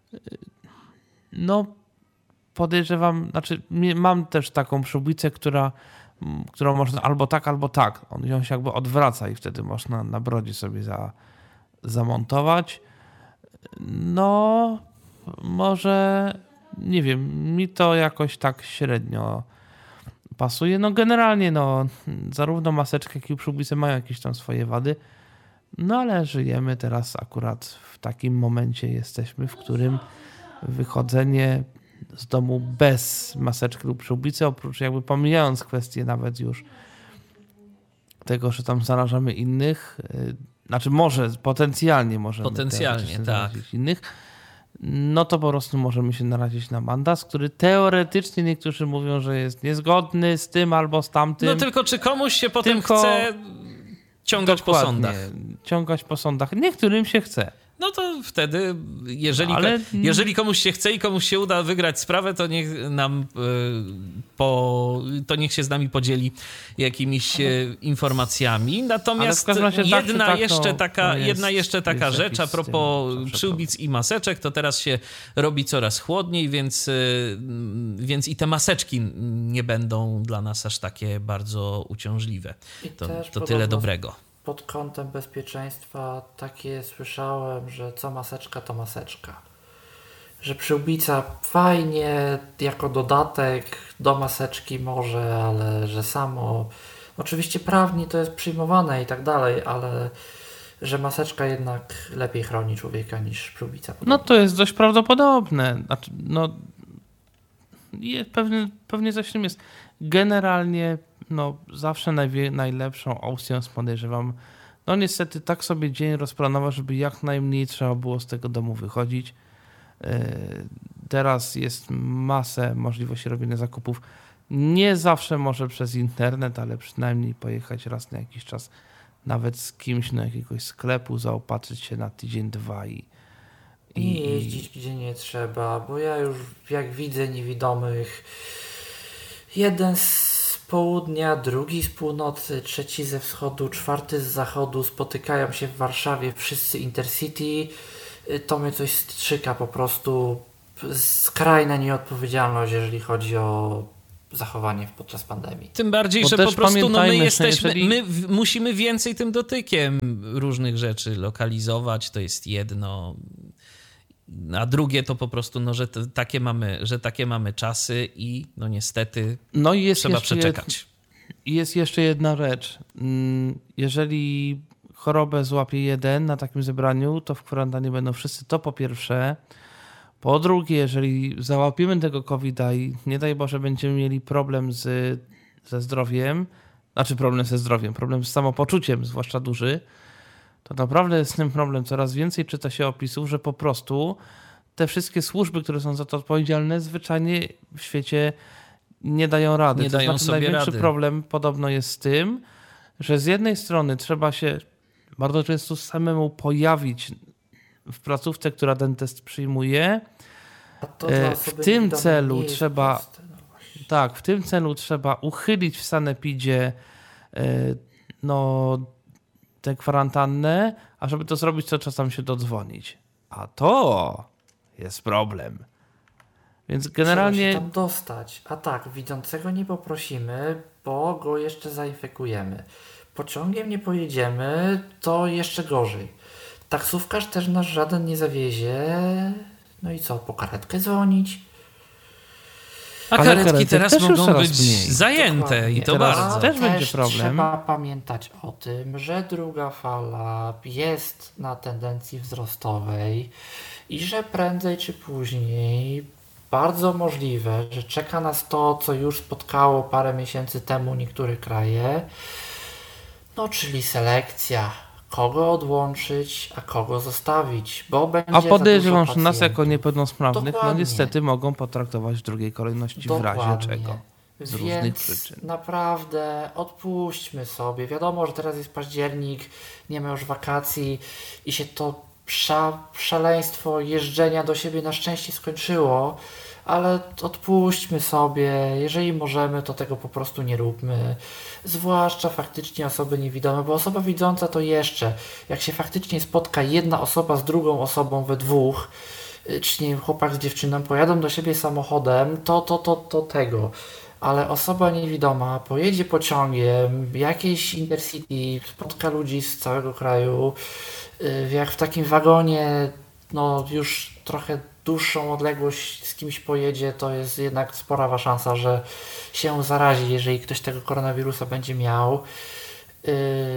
No podejrzewam, znaczy mam też taką przyłbicę, która, którą można albo tak, albo tak. On ją się jakby odwraca i wtedy można na brodzie sobie za zamontować. No może nie wiem, mi to jakoś tak średnio pasuje. No generalnie no zarówno maseczka, jak i przyłbice mają jakieś tam swoje wady, no ale żyjemy teraz akurat w takim momencie jesteśmy, w którym wychodzenie z domu bez maseczki lub przyłbicy, oprócz jakby pomijając kwestię nawet już tego, że tam zarażamy innych, znaczy może, potencjalnie możemy potencjalnie, tak. innych, no to po prostu możemy się narazić na mandat, który teoretycznie niektórzy mówią, że jest niezgodny z tym albo z tamtym. No tylko czy komuś się potem tylko chce ciągać po sądach? Ciągać po sądach. Niektórym się chce. No to wtedy, jeżeli, Ale... jeżeli komuś się chce i komuś się uda wygrać sprawę, to niech nam y, po, to niech się z nami podzieli jakimiś y, informacjami. Natomiast jedna, tak, jeszcze to, taka, to jest, jedna jeszcze taka rzecz a propos tym, przyłbic i maseczek, to teraz się robi coraz chłodniej, więc, y, więc i te maseczki nie będą dla nas aż takie bardzo uciążliwe. To, to tyle dobrego. Pod kątem bezpieczeństwa takie słyszałem, że co maseczka to maseczka. Że przyłbica fajnie jako dodatek do maseczki może, ale że samo... Oczywiście prawnie to jest przyjmowane i tak dalej, ale że maseczka jednak lepiej chroni człowieka niż przyłbica. No to jest dość prawdopodobne. Znaczy, no, je, pewnie, pewnie coś w tym jest. Generalnie no, zawsze najwie, najlepszą opcją podejrzewam, no niestety tak sobie dzień rozplanować, żeby jak najmniej trzeba było z tego domu wychodzić. Yy, teraz jest masę możliwości robienia zakupów. Nie zawsze może przez internet, ale przynajmniej pojechać raz na jakiś czas nawet z kimś do jakiegoś sklepu, zaopatrzyć się na tydzień, dwa i... i nie jeździć gdzie nie trzeba, bo ja już jak widzę niewidomych, jeden z południa, drugi z północy, trzeci ze wschodu, czwarty z zachodu spotykają się w Warszawie, wszyscy Intercity, to mnie coś strzyka po prostu. Skrajna nieodpowiedzialność, jeżeli chodzi o zachowanie podczas pandemii. Tym bardziej, Bo że po prostu no, my jesteśmy, jeżeli... my w, musimy więcej tym dotykiem różnych rzeczy lokalizować, to jest jedno, a drugie to po prostu, no, że to, takie mamy, że takie mamy czasy i no niestety no i jest trzeba przeczekać. I jest jeszcze jedna rzecz. Jeżeli chorobę złapie jeden na takim zebraniu, to w kwarantannie będą wszyscy, to po pierwsze. Po drugie, jeżeli załapiemy tego kowida i nie daj Boże będziemy mieli problem z, ze zdrowiem, znaczy problem ze zdrowiem, problem z samopoczuciem, zwłaszcza duży, to naprawdę jest ten problem. Coraz więcej czyta się opisów, że po prostu te wszystkie służby, które są za to odpowiedzialne, zwyczajnie w świecie nie dają rady. Nie to dają znaczy, sobie największy rady. problem podobno jest z tym, że z jednej strony trzeba się bardzo często samemu pojawić w placówce, która ten test przyjmuje. W tym celu trzeba proste, no tak, w tym celu trzeba uchylić w sanepidzie no, tę kwarantannę, a żeby to zrobić, to trzeba tam się dodzwonić. A to jest problem. Więc generalnie... Trzeba się tam dostać. A tak, widzącego nie poprosimy, bo go jeszcze zainfekujemy. Pociągiem nie pojedziemy, to jeszcze gorzej. Taksówkarz też nas żaden nie zawiezie. No i co, po karetkę dzwonić? A Ale karetki karetek teraz też już mogą coraz być mniej. zajęte Dokładnie. i to Teraz bardzo. też będzie Też problem. Trzeba pamiętać o tym, że druga fala jest na tendencji wzrostowej i że prędzej czy później bardzo możliwe, że czeka nas to, co już spotkało parę miesięcy temu niektóre kraje, no czyli selekcja. Kogo odłączyć, a kogo zostawić, bo będzie A podejrzewam, za że dużo nas jako pacjentów. niepełnosprawnych, no Dokładnie. niestety mogą potraktować w drugiej kolejności Dokładnie. w razie czego. Z Więc różnych przyczyn. naprawdę odpuśćmy sobie. Wiadomo, że teraz jest październik, nie ma już wakacji i się to sza, szaleństwo jeżdżenia do siebie na szczęście skończyło, ale odpuśćmy sobie. Jeżeli możemy, to tego po prostu nie róbmy. Zwłaszcza faktycznie osoby niewidome, bo osoba widząca to jeszcze, jak się faktycznie spotka jedna osoba z drugą osobą we dwóch, czy nie wiem, chłopak z dziewczyną pojadą do siebie samochodem, to, to, to, to tego. Ale osoba niewidoma pojedzie pociągiem, jakieś Intercity, spotka ludzi z całego kraju, jak w takim wagonie, no już trochę dłuższą odległość z kimś pojedzie, to jest jednak spora szansa, że się zarazi, jeżeli ktoś tego koronawirusa będzie miał. Yy,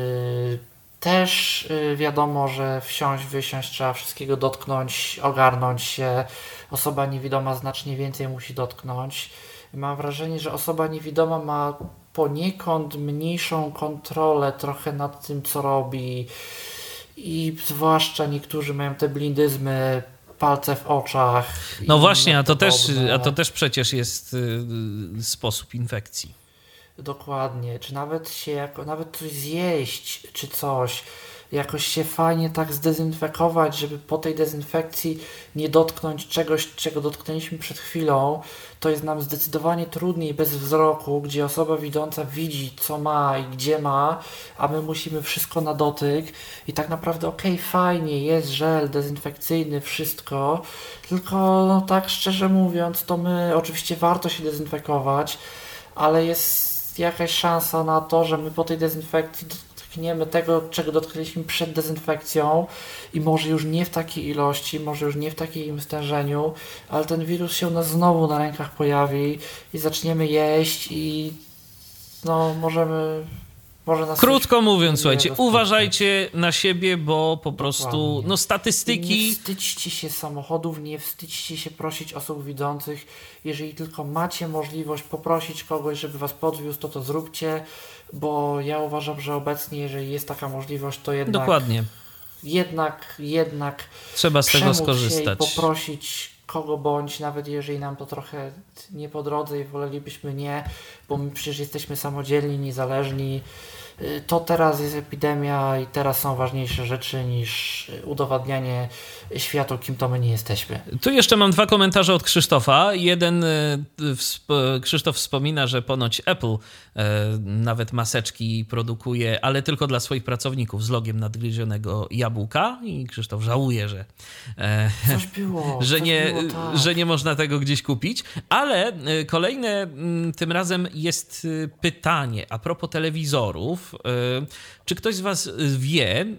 też yy, wiadomo, że wsiąść, wysiąść, trzeba wszystkiego dotknąć, ogarnąć się. Osoba niewidoma znacznie więcej musi dotknąć. Mam wrażenie, że osoba niewidoma ma poniekąd mniejszą kontrolę trochę nad tym, co robi i zwłaszcza niektórzy mają te blindyzmy, palce w oczach. No właśnie, a to, też, podobne. a to też przecież jest y, sposób infekcji. Dokładnie, czy nawet się jako, nawet coś zjeść, czy coś, jakoś się fajnie tak zdezynfekować, żeby po tej dezynfekcji nie dotknąć czegoś, czego dotknęliśmy przed chwilą, to jest nam zdecydowanie trudniej bez wzroku, gdzie osoba widząca widzi, co ma i gdzie ma, a my musimy wszystko na dotyk i tak naprawdę okej, okay, fajnie, jest żel dezynfekcyjny, wszystko, tylko no tak szczerze mówiąc, to my oczywiście warto się dezynfekować, ale jest jakaś szansa na to, że my po tej dezynfekcji dotkniemy tego, czego dotknęliśmy przed dezynfekcją i może już nie w takiej ilości, może już nie w takim stężeniu, ale ten wirus się u nas znowu na rękach pojawi i zaczniemy jeść i no możemy może nas Krótko mówiąc, nie słuchajcie, rozpoznać. uważajcie na siebie, bo po prostu Dokładnie. no statystyki... Nie wstydźcie się samochodów, nie wstydźcie się prosić osób widzących. Jeżeli tylko macie możliwość poprosić kogoś, żeby was podwiózł, to to zróbcie, bo ja uważam, że obecnie, jeżeli jest taka możliwość, to jednak... Dokładnie. Jednak, jednak Trzeba z tego przemóc się skorzystać. i poprosić kogo bądź, nawet jeżeli nam to trochę nie po drodze i wolelibyśmy nie, bo my przecież jesteśmy samodzielni, niezależni. To teraz jest epidemia i teraz są ważniejsze rzeczy niż udowadnianie światu, kim to my nie jesteśmy. Tu jeszcze mam dwa komentarze od Krzysztofa. Jeden, y, wsp- Krzysztof wspomina, że ponoć Apple y, nawet maseczki produkuje, ale tylko dla swoich pracowników z logiem nadgryzionego jabłka i Krzysztof żałuje, że, e, Coś było, że, coś nie, było, tak. że nie można tego gdzieś kupić. Ale y, kolejne y, tym razem jest y, pytanie a propos telewizorów. Y, czy ktoś z was wie,